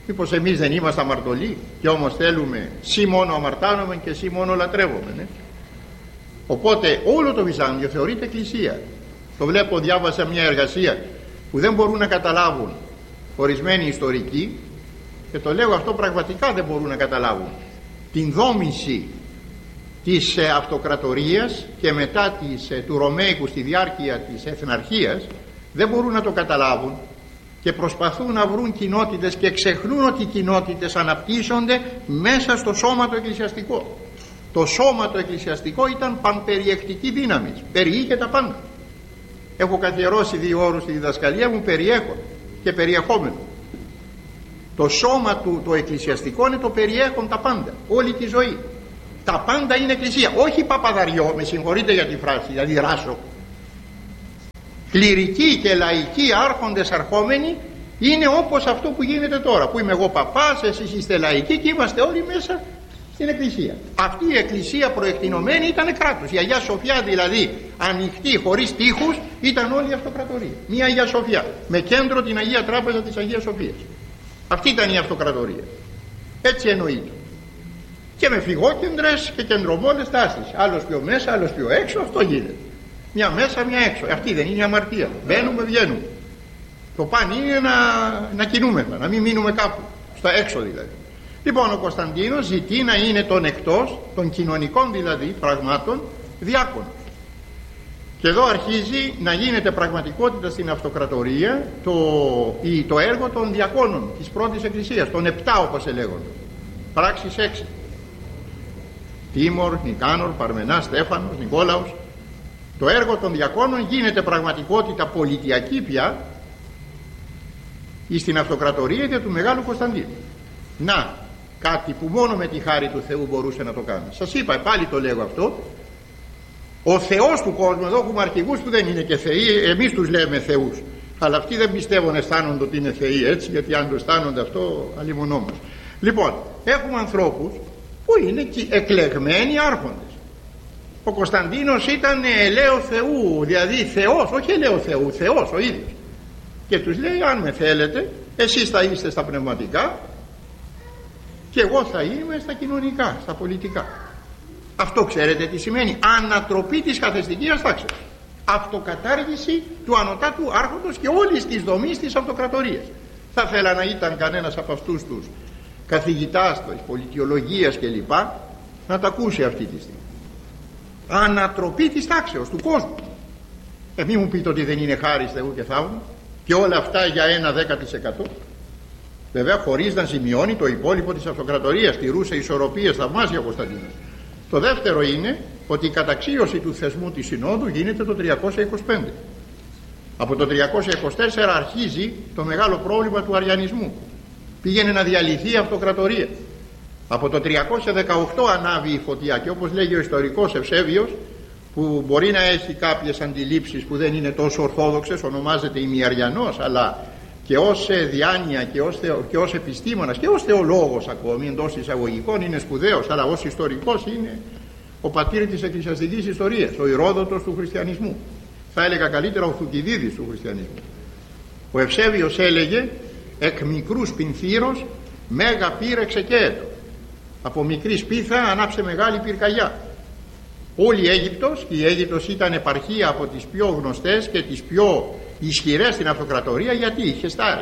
Μήπως εμείς δεν είμαστε αμαρτωλοί και όμως θέλουμε σύ μόνο αμαρτάνομαι και σύ μόνο λατρεύομαι, Οπότε όλο το Βυζάντιο θεωρείται εκκλησία. Το βλέπω, διάβασα μια εργασία που δεν μπορούν να καταλάβουν ορισμένοι ιστορικοί, και το λέω αυτό πραγματικά δεν μπορούν να καταλάβουν την δόμηση της αυτοκρατορίας και μετά του Ρωμαϊκού στη διάρκεια της εθναρχίας. Δεν μπορούν να το καταλάβουν και προσπαθούν να βρουν κοινότητες και ξεχνούν ότι οι κοινότητες αναπτύσσονται μέσα στο σώμα το εκκλησιαστικό. Το σώμα το εκκλησιαστικό ήταν πανπεριεκτική δύναμη, περιείχε τα πάντα. Έχω καθιερώσει 2 όρους στη διδασκαλία μου, περιέχον και περιεχόμενο. Το σώμα του το εκκλησιαστικό είναι το περιέχον τα πάντα, όλη τη ζωή. Τα πάντα είναι εκκλησία, όχι παπαδαριό, με συγχωρείτε για τη φράση, δηλαδή ράσο. Κληρικοί και λαϊκοί άρχοντες αρχόμενοι είναι όπως αυτό που γίνεται τώρα, που είμαι εγώ παπάς, εσείς είστε λαϊκοί και είμαστε όλοι μέσα στην εκκλησία. Αυτή η εκκλησία προεκτηνωμένη ήταν κράτος. Η Αγία Σοφιά δηλαδή, ανοιχτή χωρίς τείχους, ήταν όλη η αυτοκρατορία. Μια Αγία Σοφιά με κέντρο την Αγία Τράπεζα της Αγίας Σοφίας. Αυτή ήταν η αυτοκρατορία. Έτσι εννοείται. Και με φυγόκεντρες και κεντρομόλες τάσεις. Άλλος πιο μέσα, άλλος πιο έξω, αυτό γίνεται. Μια μέσα, μια έξω. Αυτή δεν είναι η αμαρτία. Μπαίνουμε, βγαίνουμε. Το παν είναι να κινούμεθα, να μην μείνουμε κάπου. Στα έξω δηλαδή. Λοιπόν, ο Κωνσταντίνος ζητεί να είναι των εκτός, των κοινωνικών δηλαδή πραγμάτων, διάκονος. Και εδώ αρχίζει να γίνεται πραγματικότητα στην αυτοκρατορία το έργο των διακόνων της πρώτης εκκλησίας, των 7 όπως ελέγονται. Πράξεις 6. Τίμορ, Νικάνορ, Παρμενάς, Στέφανος, Νικόλαος. Το έργο των διακόνων γίνεται πραγματικότητα πολιτιακή πια στην αυτοκρατορία για του Μεγάλου Κωνσταντίνου. Να, κάτι που μόνο με τη χάρη του Θεού μπορούσε να το κάνει. Σας είπα, πάλι το λέγω αυτό. Ο Θεός του κόσμου, εδώ έχουμε αρχηγούς που δεν είναι και θεοί, εμείς τους λέμε θεούς. Αλλά αυτοί δεν πιστεύουν, αισθάνονται ότι είναι θεοί έτσι, γιατί αν το αισθάνονται αυτό, αλλημονόμαστε. Λοιπόν, έχουμε ανθρώπους που είναι εκλεγμένοι άρχοντες. Ο Κωνσταντίνος ήταν ελαίο Θεού, δηλαδή Θεός, όχι ελαίο Θεού, Θεός ο ίδιος. Και τους λέει, αν με θέλετε, εσείς θα είστε στα πνευματικά και εγώ θα είμαι στα κοινωνικά, στα πολιτικά. Αυτό ξέρετε τι σημαίνει? Ανατροπή της καθεστικίας τάξης, αυτοκατάργηση του ανωτάτου άρχοντος και όλης της δομής της αυτοκρατορίας. Θα ήθελα να ήταν κανένας από αυτούς τους καθηγητάς της πολιτιολογίας κλπ να τα ακούσει αυτή τη στιγμή. Ανατροπή της τάξεως του κόσμου. Μη μου πείτε ότι δεν είναι χάρις Θεού και θαύμα, και όλα αυτά για 1/10%. Βέβαια χωρίς να ζημιώνει το υπόλοιπο της αυτοκρατορίας. Τηρούσε ισορροπίες θαυμάσια ο Κωνσταντίνος. Το δεύτερο είναι ότι η καταξίωση του θεσμού της Συνόδου γίνεται το 325. Από το 324 αρχίζει το μεγάλο πρόβλημα του αριανισμού. Πήγαινε να διαλυθεί η αυτοκρατορία. Από το 318 ανάβει η φωτιά, και όπως λέγει ο ιστορικός Ευσέβιος, που μπορεί να έχει κάποιες αντιλήψεις που δεν είναι τόσο ορθόδοξες, ονομάζεται ημιαριανός, αλλά και ως διάνοια και ως επιστήμονας και ως θεολόγος ακόμη εντός εισαγωγικών είναι σπουδαίος, αλλά ως ιστορικός είναι ο πατήρ της εκκλησιαστικής ιστορίας, ο Ηρόδοτος του χριστιανισμού. Θα έλεγα καλύτερα ο Θουκυδίδης του χριστιανισμού. Ο Ευσέβιος έλεγε, εκ μικρούς πινθύρος μέγα πύρ εξεκέετο. Από μικρή σπίθα ανάψε μεγάλη πυρκαγιά. Όλη η Αίγυπτος, και η Αίγυπτος ήταν επαρχία από τις πιο γνωστές και τις πιο ισχυρές στην αυτοκρατορία, γιατί είχε στάρει.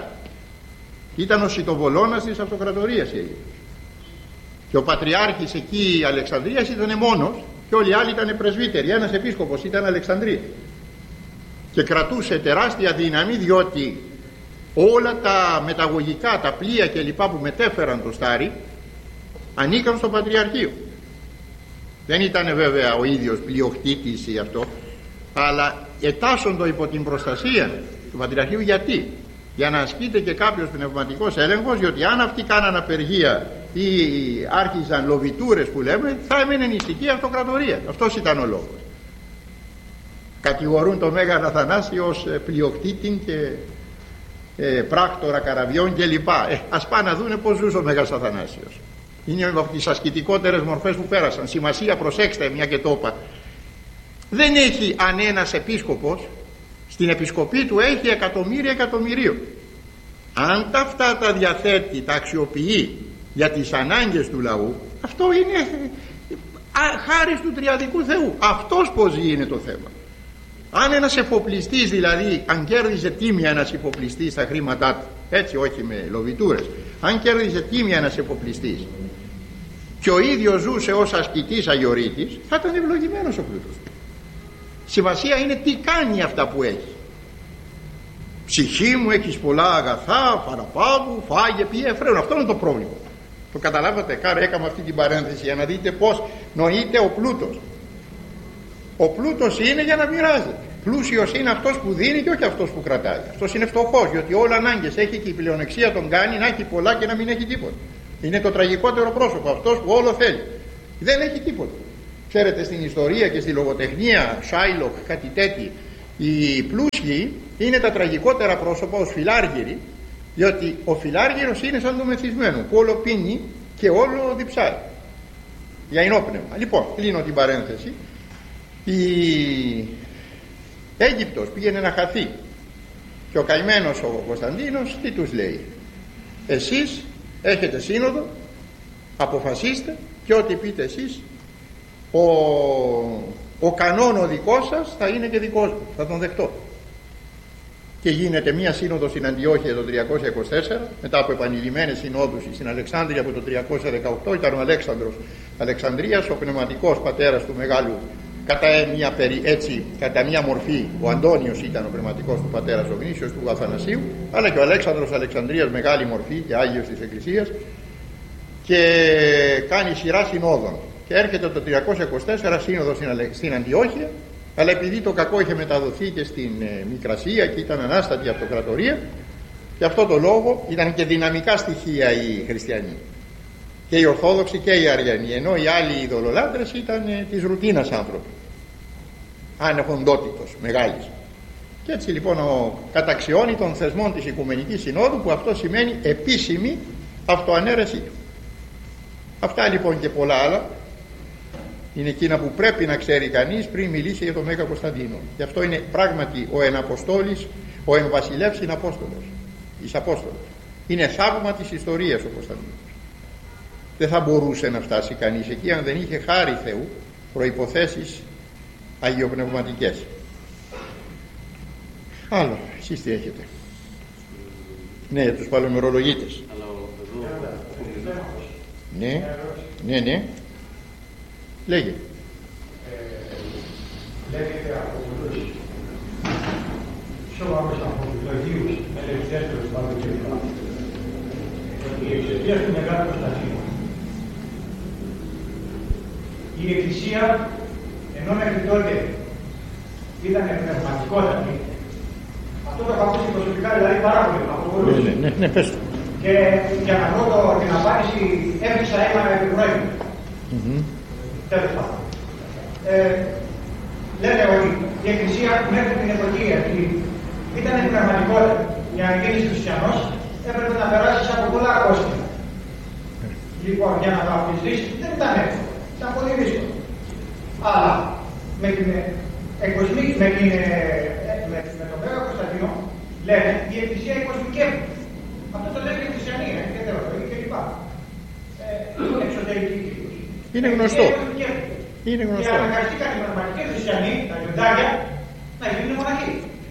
Ήταν ο σιτοβολώνας της αυτοκρατορίας η Αίγυπτος. Και ο πατριάρχης εκεί Αλεξανδρίας ήταν μόνος και όλοι οι άλλοι ήταν πρεσβύτεροι. Ένας επίσκοπος ήταν Αλεξανδρία. Και κρατούσε τεράστια δύναμη, διότι όλα τα μεταγωγικά, τα πλοία και λοιπά που μετέφεραν το στάρι ανήκαν στο Πατριαρχείο. Δεν ήταν βέβαια ο ίδιος πλειοκτήτης ή αυτό, αλλά ετάσσοντο υπό την προστασία του Πατριαρχείου. Γιατί? Για να ασκείται και κάποιος πνευματικός έλεγχος, διότι αν αυτοί κάναν απεργία ή άρχιζαν λοβιτούρες που λέμε, θα έμενε νηστική αυτοκρατορία. Αυτός ήταν ο λόγος. Κατηγορούν τον Μέγαν Αθανάσιο ως πλειοκτήτη και πράκτορα καραβιών κλπ. Ας πάνε να δούνε πως ζούσε ο Μέγας Αθανάσιος. Είναι από τις ασκητικότερες μορφές που πέρασαν. Σημασία, προσέξτε, μια και το είπα. Δεν έχει αν ένας επίσκοπος στην επισκοπή του έχει εκατομμύρια εκατομμυρίων. Αν αυτά τα διαθέτει, τα αξιοποιεί για τις ανάγκες του λαού, αυτό είναι χάρις του τριαδικού Θεού. Αυτός πως ζει είναι το θέμα. Αν ένας εφοπλιστής, δηλαδή αν κέρδιζε τίμια ένας εφοπλιστής στα χρήματά του, έτσι όχι με λοβιτούρες, αν κέρδιζε τίμια ένας εφοπλιστής και ο ίδιος ζούσε ως ασκητής αγιορείτης, θα ήταν ευλογημένος ο πλούτος. Σημασία είναι τι κάνει αυτά που έχει. Ψυχή μου, έχεις πολλά αγαθά, παραπάγου, φάγε, πιέ, φρέον. Αυτό είναι το πρόβλημα. Το καταλάβατε? Έκαμε αυτή την παρένθεση για να δείτε πως νοείται ο πλούτος. Ο πλούτος είναι για να μοιράζεται. Πλούσιος είναι αυτός που δίνει και όχι αυτός που κρατάει. Αυτός είναι φτωχός, διότι όλα ανάγκες έχει και η πλεονεξία τον κάνει να έχει πολλά και να μην έχει τίποτα. Είναι το τραγικότερο πρόσωπο, αυτός που όλο θέλει. Δεν έχει τίποτα. Ξέρετε, στην ιστορία και στη λογοτεχνία, Σάιλοκ, κάτι τέτοιο, οι πλούσιοι είναι τα τραγικότερα πρόσωπα ως φιλάργυροι, διότι ο φιλάργυρος είναι σαν το μεθυσμένο που όλο πίνει και όλο διψάει για ενόπνευμα. Λοιπόν, κλείνω την παρένθεση. Η Αίγυπτος πήγαινε να χαθεί και ο καημένος ο Κωνσταντίνος τι τους λέει? Εσείς έχετε σύνοδο, αποφασίστε και ό,τι πείτε εσείς, ο κανόν ο δικός σας θα είναι και δικός μου, θα τον δεχτώ. Και γίνεται μία σύνοδο στην Αντιόχεια το 324, μετά από επανειλημμένες συνόδους στην Αλεξάνδρεια από το 318. Ήταν ο Αλέξανδρος Αλεξανδρίας, ο πνευματικός πατέρας του μεγάλου, κατά μία μορφή ο Αντώνιος ήταν ο πνευματικός του πατέρας, ο γνήσιος του Αθανασίου, αλλά και ο Αλέξανδρος Αλεξανδρίας, μεγάλη μορφή και Άγιος της Εκκλησίας, και κάνει σειρά συνόδων. Και έρχεται το 324 σύνοδο στην Αντιόχεια, αλλά επειδή το κακό είχε μεταδοθεί και στην Μικρασία και ήταν ανάστατη αυτοκρατορία, και αυτό το λόγο ήταν και δυναμικά στοιχεία οι χριστιανοί, και οι Ορθόδοξοι και οι Αριανοί, ενώ οι άλλοι ειδωλολάτρες ήταν της ρουτίνας άνθρωποι, ανεχοντότητος μεγάλης. Και έτσι λοιπόν καταξιώνει των θεσμών της Οικουμενικής Συνόδου, που αυτό σημαίνει επίσημη αυτοανέρεσή του. Αυτά λοιπόν και πολλά άλλα είναι εκείνα που πρέπει να ξέρει κανείς πριν μιλήσει για τον Μέγα Κωνσταντίνο. Γι' αυτό είναι πράγματι ο εναποστόλης, ο εμβασιλεύς είναι Απόστολος, εις Απόστολος. Είναι θαύμα της ιστορίας ο Κωνσταντίνος. Δεν θα μπορούσε να φτάσει κανείς εκεί αν δεν είχε χάρη Θεού, προϋποθέσεις αγιοπνευματικές. Άλλο, εσείς τι έχετε? Ναι, τους παλαιομερολογίτες. Ναι. Λέγε. Λέγεται από πολλούς σώμαμες από τους Αγίους ελευθέρους πάνω κλπ. Η εξαιτία του Μεγάλου Κωνσταντίνου η Εκκλησία, ενώ μέχρι τότε ήταν πνευματικότατη, αυτό το έχω ακούσει προσωπικά δηλαδή πάρα πολύ από πολλούς. Ναι, πες το. Και για να βρω την απάντηση έφυξα ένα επιπρόεδρο. Τέλος πάντων. Λένε ότι η Εκκλησία μέχρι την εποχή αυτή ήταν πνευματικότητα. Για να γίνεις χριστιανός έπρεπε να περάσεις από πολλά κόστη. Λοιπόν, για να βαπτιστείς δεν ήταν εύκολο. Ήταν πολύ δύσκολο. Αλλά με την με τον Μέγα Κωνσταντίνο λένε η Εκκλησία οικοσμικεύει. Αυτό το λένε και οι χριστιανοί, και θεολογοί και λοιπά. Εξωτερική κύκλος. Είναι γνωστό. Είναι γνωστό. Και αναγκαστήκαν οι πραγματικοί χριστιανοί, τα Ιουδάκια, να γίνουν μοναχοί.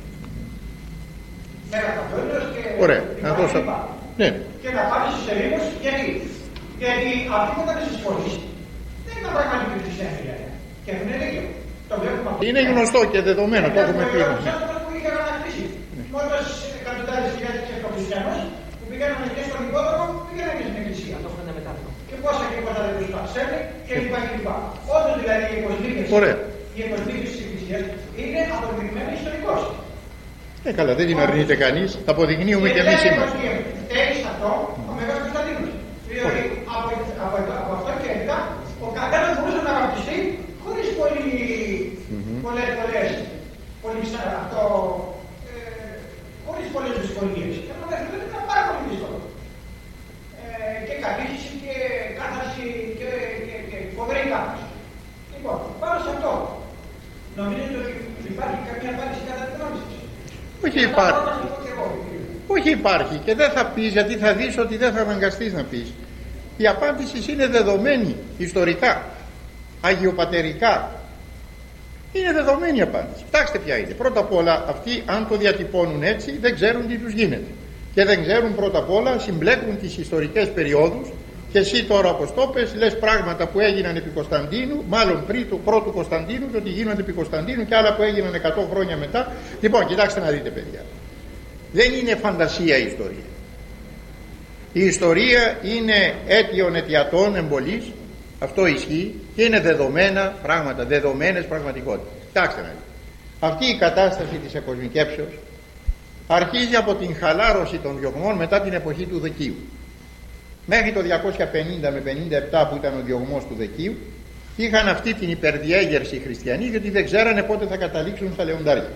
Μέρα καθόλου και ναι. Και να πάνε στους ερήμους, γιατί αυτοί που ήταν στις πόλεις δεν ήταν πραγματικοί χριστιανοί. Και έχουν δίκιο. Είναι γνωστό και δεδομένο, το έχουμε πει. Που είχε ανακτήσει. Μόλις εκατοντάδες χιλιάδες χριστιανούς που πήγαιναν και στον υπόδρομο, πήγαιναν και στην Εκκλησία. Και πόσα δεν τους παξέλνει και λοιπά και λοιπά. Όντως δηλαδή οι εκοσμίκες της Εκκλησίας είναι αποδεικμένοι ιστορικός. Καλά, δεν την αρνείται κανείς, θα αποδεικνύουμε και εμείς σήμερα. Έχεις αυτό ο Μεγάλος Κωνσταντίνος. Δηλαδή από αυτό και μετά ο καθένας μπορούσε να βαπτιστεί χωρίς χωρίς πολλές δυσκολίες. Και αυτό μέχρι τότε ήταν πάρα πολύ δύσκολο. Και κατήχηση και κάθαρση και φοβερή κάθαρση. Λοιπόν, πάνω σε αυτό, νομίζετε ότι υπάρχει καμία απάντηση κατά την γνώμη σας? Όχι υπάρχει. Όχι υπάρχει και δεν θα πεις, γιατί θα δεις ότι δεν θα αναγκαστείς να πεις. Η απάντηση είναι δεδομένη ιστορικά, αγιοπατερικά. Είναι δεδομένη η απάντηση. Κοιτάξτε ποια είναι. Πρώτα απ' όλα, αυτοί αν το διατυπώνουν έτσι δεν ξέρουν τι τους γίνεται. Και δεν ξέρουν, πρώτα απ' όλα, συμπλέκουν τις ιστορικές περιόδους. Και εσύ τώρα, όπως το πες, λες πράγματα που έγιναν επί Κωνσταντίνου, μάλλον πριν του πρώτου Κωνσταντίνου, και ότι γίνονται επί Κωνσταντίνου, και άλλα που έγιναν 100 χρόνια μετά. Λοιπόν, κοιτάξτε να δείτε, παιδιά. Δεν είναι φαντασία η ιστορία. Η ιστορία είναι αίτιον αιτιατών εμπολής. Αυτό ισχύει και είναι δεδομένα πράγματα, δεδομένες πραγματικότητες. Κοιτάξτε να δείτε. Αυτή η κατάσταση της εκοσμικεύσεως αρχίζει από την χαλάρωση των διωγμών μετά την εποχή του Δεκίου. Μέχρι το 250 με 57 που ήταν ο διωγμός του Δεκίου, είχαν αυτή την υπερδιέγερση οι χριστιανοί, γιατί δεν ξέρανε πότε θα καταλήξουν στα λεοντάρια.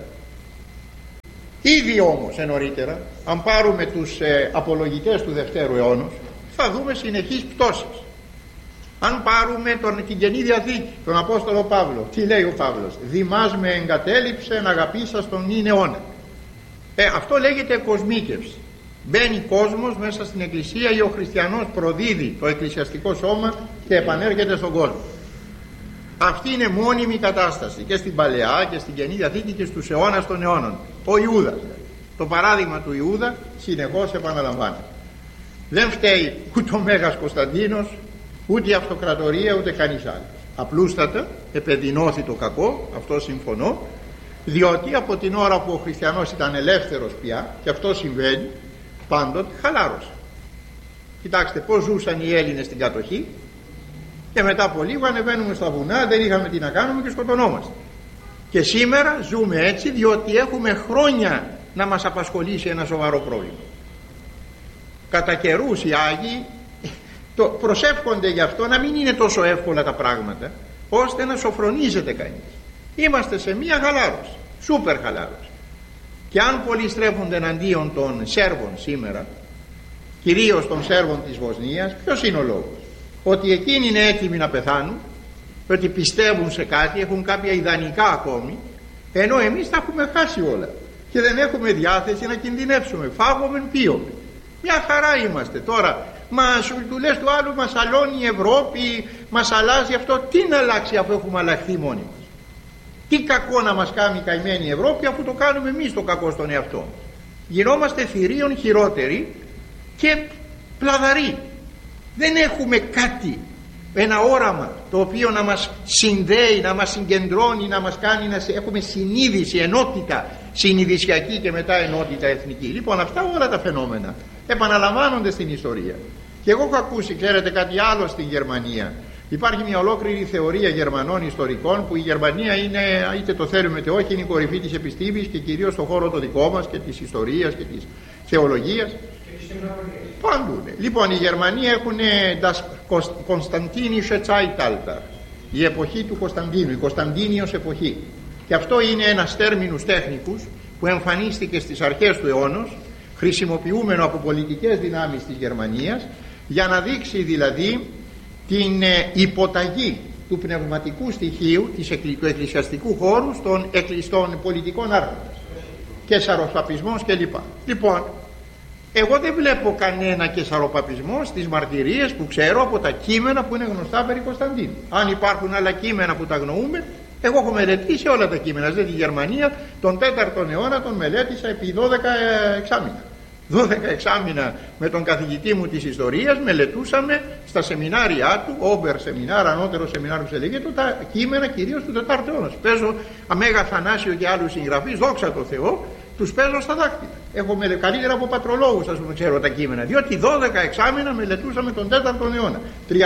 Ήδη όμως νωρίτερα, αν πάρουμε τους απολογητές του Δευτέρου αιώνος, θα δούμε συνεχείς πτώσεις. Αν πάρουμε την Καινή Διαθήκη, τον Απόστολο Παύλο, τι λέει ο Παύλος? Δημάς με εγκατέλειψε να αγαπήσας τον νυν αιώνα. Αυτό λέγεται κοσμίκευση. Μπαίνει κόσμος μέσα στην Εκκλησία ή ο χριστιανός προδίδει το εκκλησιαστικό σώμα και επανέρχεται στον κόσμο. Αυτή είναι μόνιμη κατάσταση και στην Παλαιά και στην Καινή Διαθήκη και στους αιώνας των αιώνων. Ο Ιούδας, το παράδειγμα του Ιούδα συνεχώς επαναλαμβάνεται. Δεν φταίει ούτε ο Μέγας Κωνσταντίνος, ούτε η αυτοκρατορία, ούτε κανείς άλλος. Απλούστατα επεδεινώθη το κακό, αυτό συμφωνώ, διότι από την ώρα που ο χριστιανός ήταν ελεύθερος πια, και αυτό συμβαίνει πάντοτε, χαλάρωσε. Κοιτάξτε πώς ζούσαν οι Έλληνες στην κατοχή, και μετά από λίγο ανεβαίνουμε στα βουνά, δεν είχαμε τι να κάνουμε και σκοτωνόμαστε. Και σήμερα ζούμε έτσι διότι έχουμε χρόνια να μας απασχολήσει ένα σοβαρό πρόβλημα. Κατά καιρούς οι Άγιοι προσεύχονται γι' αυτό να μην είναι τόσο εύκολα τα πράγματα, ώστε να σοφρονίζεται κανείς. Είμαστε σε μία χαλάρωση, σούπερ χαλάρωση. Και αν πολλοί στρέφονται εναντίον των Σέρβων σήμερα, κυρίως των Σέρβων της Βοσνίας, ποιος είναι ο λόγος? Ότι εκείνοι είναι έτοιμοι να πεθάνουν, ότι πιστεύουν σε κάτι, έχουν κάποια ιδανικά ακόμη, ενώ εμείς τα έχουμε χάσει όλα και δεν έχουμε διάθεση να κινδυνεύσουμε. Φάγομεν, πίωμεν. Μια χαρά είμαστε τώρα. Του λες του άλλου, μας αλώνει η Ευρώπη, μας αλλάζει αυτό. Τι να αλλάξει αφού έχουμε αλλάχθει μόνοι μας? Τι κακό να μας κάνει καημένη η Ευρώπη, αφού το κάνουμε εμείς το κακό στον εαυτό μας? Γινόμαστε θηρίων χειρότεροι και πλαδαροί. Δεν έχουμε κάτι, ένα όραμα το οποίο να μας συνδέει, να μας συγκεντρώνει, να μας κάνει να έχουμε συνείδηση, ενότητα συνειδησιακή και μετά ενότητα εθνική. Λοιπόν, αυτά όλα τα φαινόμενα επαναλαμβάνονται στην ιστορία. Και εγώ έχω ακούσει, ξέρετε, κάτι άλλο στην Γερμανία. Υπάρχει μια ολόκληρη θεωρία Γερμανών ιστορικών, που η Γερμανία είναι, είτε το θέλουμε είτε όχι, είναι η κορυφή της επιστήμης και κυρίως στον χώρο το δικό μας και της ιστορίας και της θεολογίας. Παντού. Λοιπόν, οι Γερμανοί έχουν das Konstantinische Zeitalter, η εποχή του Κωνσταντίνου, η Κωνσταντίνιος εποχή. Και αυτό είναι ένας τέρμινους τέχνικους που εμφανίστηκε στις αρχές του αιώνος, χρησιμοποιούμενο από πολιτικές δυνάμεις της Γερμανίας, για να δείξει δηλαδή την υποταγή του πνευματικού στοιχείου του εκκλησιαστικού χώρου στον πολιτικών άρχοντας και σαροπαπισμός κλπ. Λοιπόν, εγώ δεν βλέπω κανένα κεσαροπαπισμό στις μαρτυρίες που ξέρω από τα κείμενα που είναι γνωστά περί Κωνσταντίνου. Αν υπάρχουν άλλα κείμενα που τα αγνοούμε, εγώ έχω μελετήσει όλα τα κείμενα. Δηλαδή, τη Γερμανία τον 4ο αιώνα τον μελέτησα επί 12 εξάμηνα. 12 εξάμηνα με τον καθηγητή μου της ιστορίας μελετούσαμε στα σεμινάρια του, όμπερ σεμινάρ, ανώτερο σεμινάριο που σε λέγεται, τα κείμενα κυρίως του 4ου αιώνα. Παίζω Αμέγα Θανάσιο και άλλους συγγραφείς, δόξα τω Θεώ, τους παίζω στα δάχτυλα. Έχω καλύτερα από πατρολόγους, ας πούμε, ξέρω τα κείμενα, διότι 12 εξάμηνα μελετούσαμε τον 4ο αιώνα,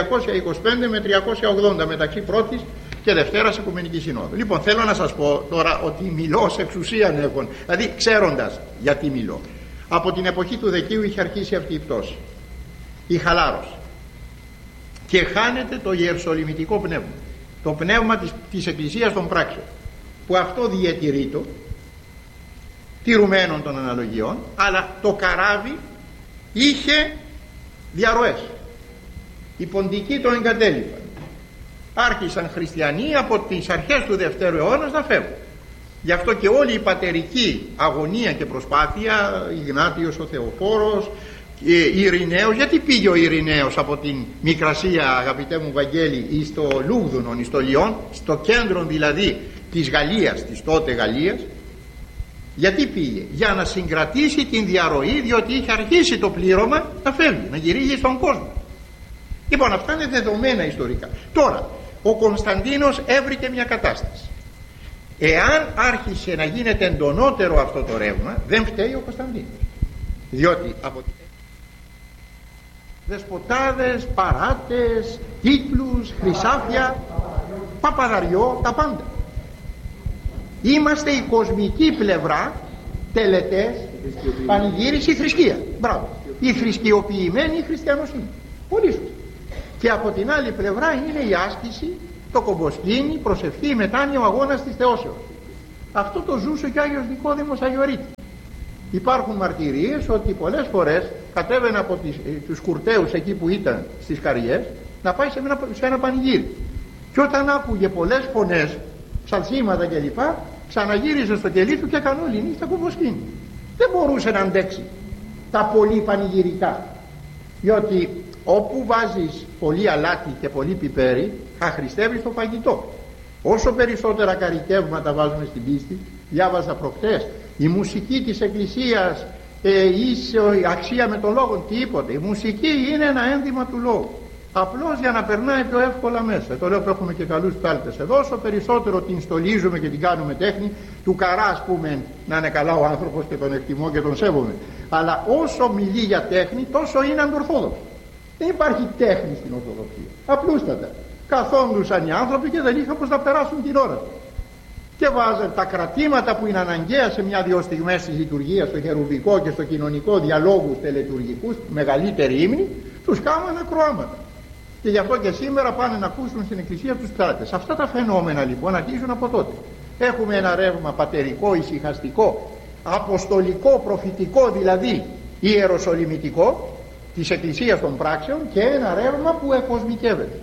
325 με 380 μεταξύ πρώτης και Δευτέρας Οικουμενικής Συνόδου. Λοιπόν, θέλω να σας πω τώρα ότι μιλώ σε εξουσίαν έχουν, δηλαδή ξέροντας γιατί μιλώ. Από την εποχή του Δεκίου είχε αρχίσει αυτή η πτώση, η χαλάρωση, και χάνεται το ιεροσολυμητικό πνεύμα, το πνεύμα της Εκκλησίας των πράξεων, που αυτό διατηρείται τηρουμένων των αναλογιών, αλλά το καράβι είχε διαρροές. Οι ποντικοί το εγκατέλειπαν. Άρχισαν χριστιανοί από τις αρχές του Δευτέρου αιώνα να φεύγουν. Γι' αυτό και όλη η πατερική αγωνία και προσπάθεια, Ιγνάτιος ο Θεοφόρος, Ειρηναίος, γιατί πήγε ο Ειρηναίος από την Μικρασία, αγαπητέ μου Βαγγέλη, ή στο Λούγδουνον, ή στο Λιόν, στο κέντρο δηλαδή της Γαλλίας, της τότε Γαλλίας? Γιατί πήγε? Για να συγκρατήσει την διαρροή, διότι είχε αρχίσει το πλήρωμα να φεύγει, να γυρίζει στον κόσμο. Λοιπόν, αυτά είναι δεδομένα ιστορικά. Τώρα, ο Κωνσταντίνος έβρικε μια κατάσταση. Εάν άρχισε να γίνεται εντονότερο αυτό το ρεύμα, δεν φταίει ο Κωνσταντίνος, διότι από δεσποτάδες, παράτες, κύκλους, χρυσάφια, παπαδαριό, τα πάντα. Είμαστε η κοσμική πλευρά, τελετές, πανηγύριση, θρησκεία. Μπράβο. Η θρησκειοποιημένη χριστιανοσύνη. Πολύ σωστά. Και από την άλλη πλευρά είναι η άσκηση, το κομποσκήνη, προσευχή, η μετάνοια, ο αγώνας της θεώσεως. Αυτό το ζούσε και ο Άγιος Νικόδημος Αγιορείτης. Υπάρχουν μαρτυρίες ότι πολλές φορές κατέβαινε από τους κουρτέους εκεί που ήταν στις Καριές να πάει σε ένα πανηγύρι. Και όταν άκουγε πολλές φωνές, ψαλσίματα κλπ, ξαναγύριζε στο κελί του και έκανε όλη νύχτα κομποσκήνη. Δεν μπορούσε να αντέξει τα πολύ πανηγυρικά, διότι όπου βάζεις πολύ αλάτι και πολύ πιπέρι, αχρηστεύεις το φαγητό. Όσο περισσότερα καρικεύματα βάζουμε στην πίστη, διάβαζα προχτές, η μουσική της Εκκλησίας ίσε αξία με τον λόγο, τίποτε. Η μουσική είναι ένα ένδυμα του λόγου, απλώς για να περνάει πιο εύκολα μέσα. Το λέω που έχουμε και καλούς πάλτες εδώ. Όσο περισσότερο την στολίζουμε και την κάνουμε τέχνη, του καρά ας πούμε, να είναι καλά ο άνθρωπος και τον εκτιμώ και τον σέβομαι, αλλά όσο μιλεί για τέχνη, τόσο είναι αντορθόδοξο. Δεν υπάρχει τέχνη στην Ορθοδοξία. Απλούστατα καθόντουσαν οι άνθρωποι και δεν είχαν πως να περάσουν την ώρα τους. Και βάζαν τα κρατήματα που είναι αναγκαία σε μια-δυο στιγμές της λειτουργίας, στο χερουβικό και στο κοινωνικό, διαλόγους τελετουργικούς, μεγαλύτερη ύμνη, τους κάνουν ακροάματα. Και γι' αυτό και σήμερα πάνε να ακούσουν στην Εκκλησία τους στράτες. Αυτά τα φαινόμενα λοιπόν αρχίζουν από τότε. Έχουμε ένα ρεύμα πατερικό, ησυχαστικό, αποστολικό, προφητικό, δηλαδή ιεροσολυμητικό της Εκκλησίας των πράξεων, και ένα ρεύμα που εκοσμικεύεται.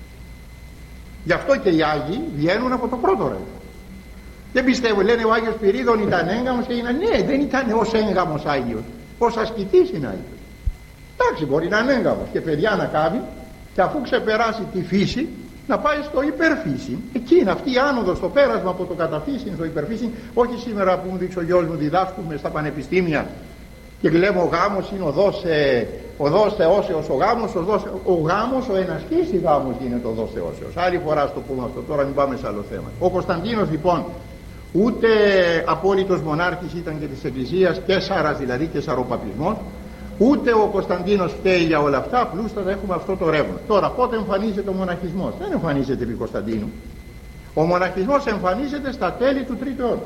Γι' αυτό και οι Άγιοι βγαίνουν από το πρώτο ρεύμα. Δεν πιστεύω, λένε ο Άγιος Πυρίδων ήταν έγκαμος και είναι. Ναι, δεν ήταν ως έγκαμος Άγιος, ως ασκητής είναι Άγιος. Εντάξει, μπορεί να είναι έγκαμος και παιδιά να κάνει, και αφού ξεπεράσει τη φύση να πάει στο υπερφύση. Εκεί είναι αυτή η άνοδος, το πέρασμα από το καταφύσιν στο υπερφύσιν. Όχι σήμερα που μου δείξει ο γιος μου, διδάσκουμε στα πανεπιστήμια και λέμε ο γάμος είναι οδός θεώσεως, ο γάμος, ο ενασκής γάμος γίνεται οδός θεώσεως. Άλλη φορά στο πούμε αυτό, τώρα μην πάμε σε άλλο θέμα. Ο Κωνσταντίνος λοιπόν ούτε απόλυτος μονάρχης ήταν και της Εκκλησίας, Καίσαρας δηλαδή, Καισαροπαπισμός, ούτε ο Κωνσταντίνος φταίει για όλα αυτά, απλούστατα έχουμε αυτό το ρεύμα. Τώρα πότε εμφανίζεται ο μοναχισμός? Δεν εμφανίζεται επί Κωνσταντίνου. Ο μοναχισμός εμφανίζεται στα τέλη του 3ου αιώνα.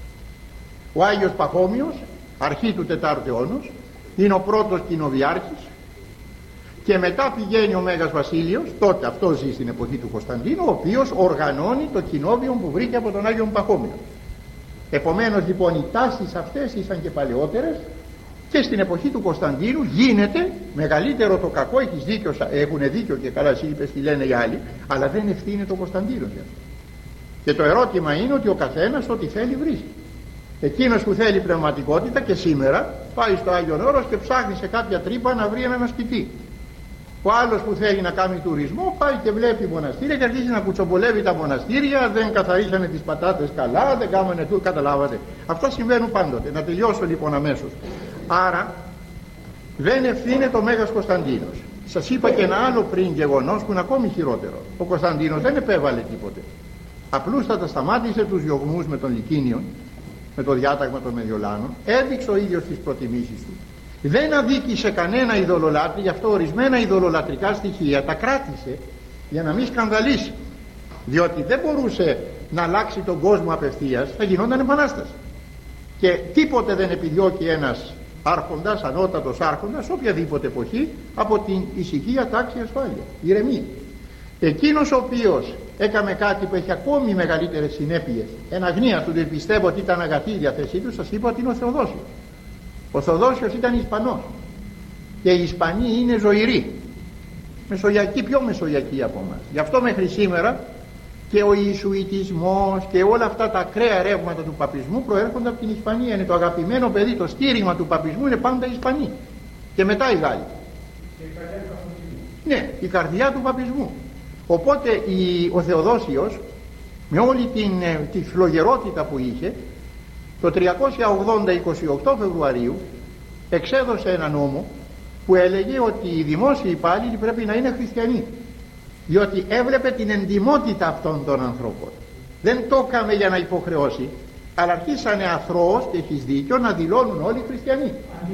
Ο Άγιος Παχώμιος, αρχή του 4ου αιώνα, είναι ο πρώτος κοινοβιάρχης, και μετά πηγαίνει ο Μέγας Βασίλειος, τότε αυτό ζει στην εποχή του Κωνσταντίνου, ο οποίος οργανώνει το κοινόβιο που βρήκε από τον Άγιο Παχώμιο. Επομένως λοιπόν οι τάσεις αυτές ήσαν και παλαιότερες, και στην εποχή του Κωνσταντίνου γίνεται μεγαλύτερο το κακό. Έχεις δίκιο, έχουν δίκιο και καλά εσύ είπες τι λένε οι άλλοι, αλλά δεν ευθύνεται ο Κωνσταντίνος για αυτό. Και το ερώτημα είναι ότι ο καθένας ό,τι θέλει βρίσκει. Εκείνος που θέλει πνευματικότητα και σήμερα πάει στο Άγιον Όρος και ψάχνει σε κάποια τρύπα να βρει έναν ασκητή. Ο άλλος που θέλει να κάνει τουρισμό πάει και βλέπει μοναστήρια και αρχίζει να κουτσομπολεύει τα μοναστήρια, δεν καθαρίσανε τις πατάτες καλά, δεν κάμανε του, καταλάβατε. Αυτά συμβαίνουν πάντοτε. Να τελειώσω λοιπόν αμέσως. Άρα δεν ευθύνεται ο Μέγας Κωνσταντίνος. Σας είπα και ένα άλλο πριν γεγονός που είναι ακόμη χειρότερο. Ο Κωνσταντίνος δεν επέβαλε τίποτε. Απλούστατα σταμάτησε τους διωγμούς με τον Λυκίνιον, με το διάταγμα των Μεδιολάνων, έδειξε ο ίδιος τις προτιμήσεις του. Δεν αδίκησε κανένα ειδωλολάτρη, γι' αυτό ορισμένα ειδωλολατρικά στοιχεία τα κράτησε για να μην σκανδαλίσει. Διότι δεν μπορούσε να αλλάξει τον κόσμο απευθείας, θα γινόταν επανάσταση. Και τίποτε δεν επιδιώκει ένας άρχοντας, ανώτατος άρχοντας, οποιαδήποτε εποχή, από την ησυχία, τάξη, ασφάλεια, ηρεμία. Εκείνος ο οποίος έκαμε κάτι που έχει ακόμη μεγαλύτερες συνέπειες, εν αγνία του, δεν πιστεύω ότι ήταν αγαθή η διαθέσή του, σας είπα ότι είναι ο Θεοδόσιος. Ο Θεοδόσιος ήταν Ισπανός και οι Ισπανοί είναι ζωηροί, μεσογειακοί, πιο μεσογειακοί από εμάς. Γι' αυτό μέχρι σήμερα και ο Ιησουητισμός και όλα αυτά τα ακραία ρεύματα του παπισμού προέρχονται από την Ισπανία. Είναι το αγαπημένο παιδί, το στήριγμα του παπισμού είναι πάντα οι Ισπανοί και μετά οι Γάλλοι. Ναι, η καρδιά του παπισμού. Οπότε ο Θεοδόσιος με όλη τη φλογερότητα που είχε, το 380 28 Φεβρουαρίου εξέδωσε ένα νόμο που έλεγε ότι οι δημόσιοι υπάλληλοι πρέπει να είναι χριστιανοί, διότι έβλεπε την εντιμότητα αυτών των ανθρώπων. Δεν το έκαμε για να υποχρεώσει, αλλά αρχίσανε αθρώος, και έχεις δίκιο, να δηλώνουν όλοι χριστιανοί.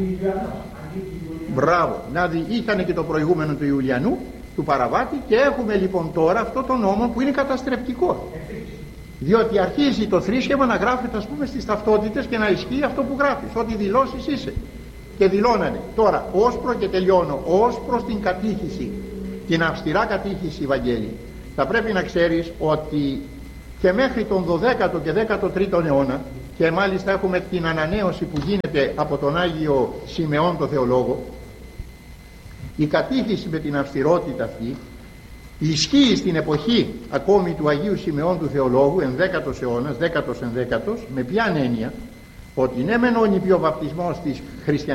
Μπράβο, είχαν και το προηγούμενο του Ιουλιανού, του Παραβάτη, και έχουμε λοιπόν τώρα αυτό το νόμο που είναι καταστρεπτικό, διότι αρχίζει το θρήσκευμα να γράφεται, ας πούμε, στις ταυτότητες και να ισχύει αυτό που γράφεις, ότι δηλώσεις είσαι. Και δηλώνανε. Τώρα, όσπρο, και τελειώνω, ως προς την κατήχηση, την αυστηρά κατήχηση, Βαγγέλη, θα πρέπει να ξέρεις ότι και μέχρι τον 12ο και 13ο αιώνα, και μάλιστα έχουμε την ανανέωση που γίνεται από τον Άγιο Σιμεών το Θεολόγο, η κατήχηση με την αυστηρότητα αυτή ισχύει στην εποχή ακόμη του Αγίου Σιμεών του Θεολόγου, 11ος αιώνας, 10ος ενδέκατος, με ποια έννοια? Ότι ναι μεν ο νηπιοβαπτισμός της χριστιανικής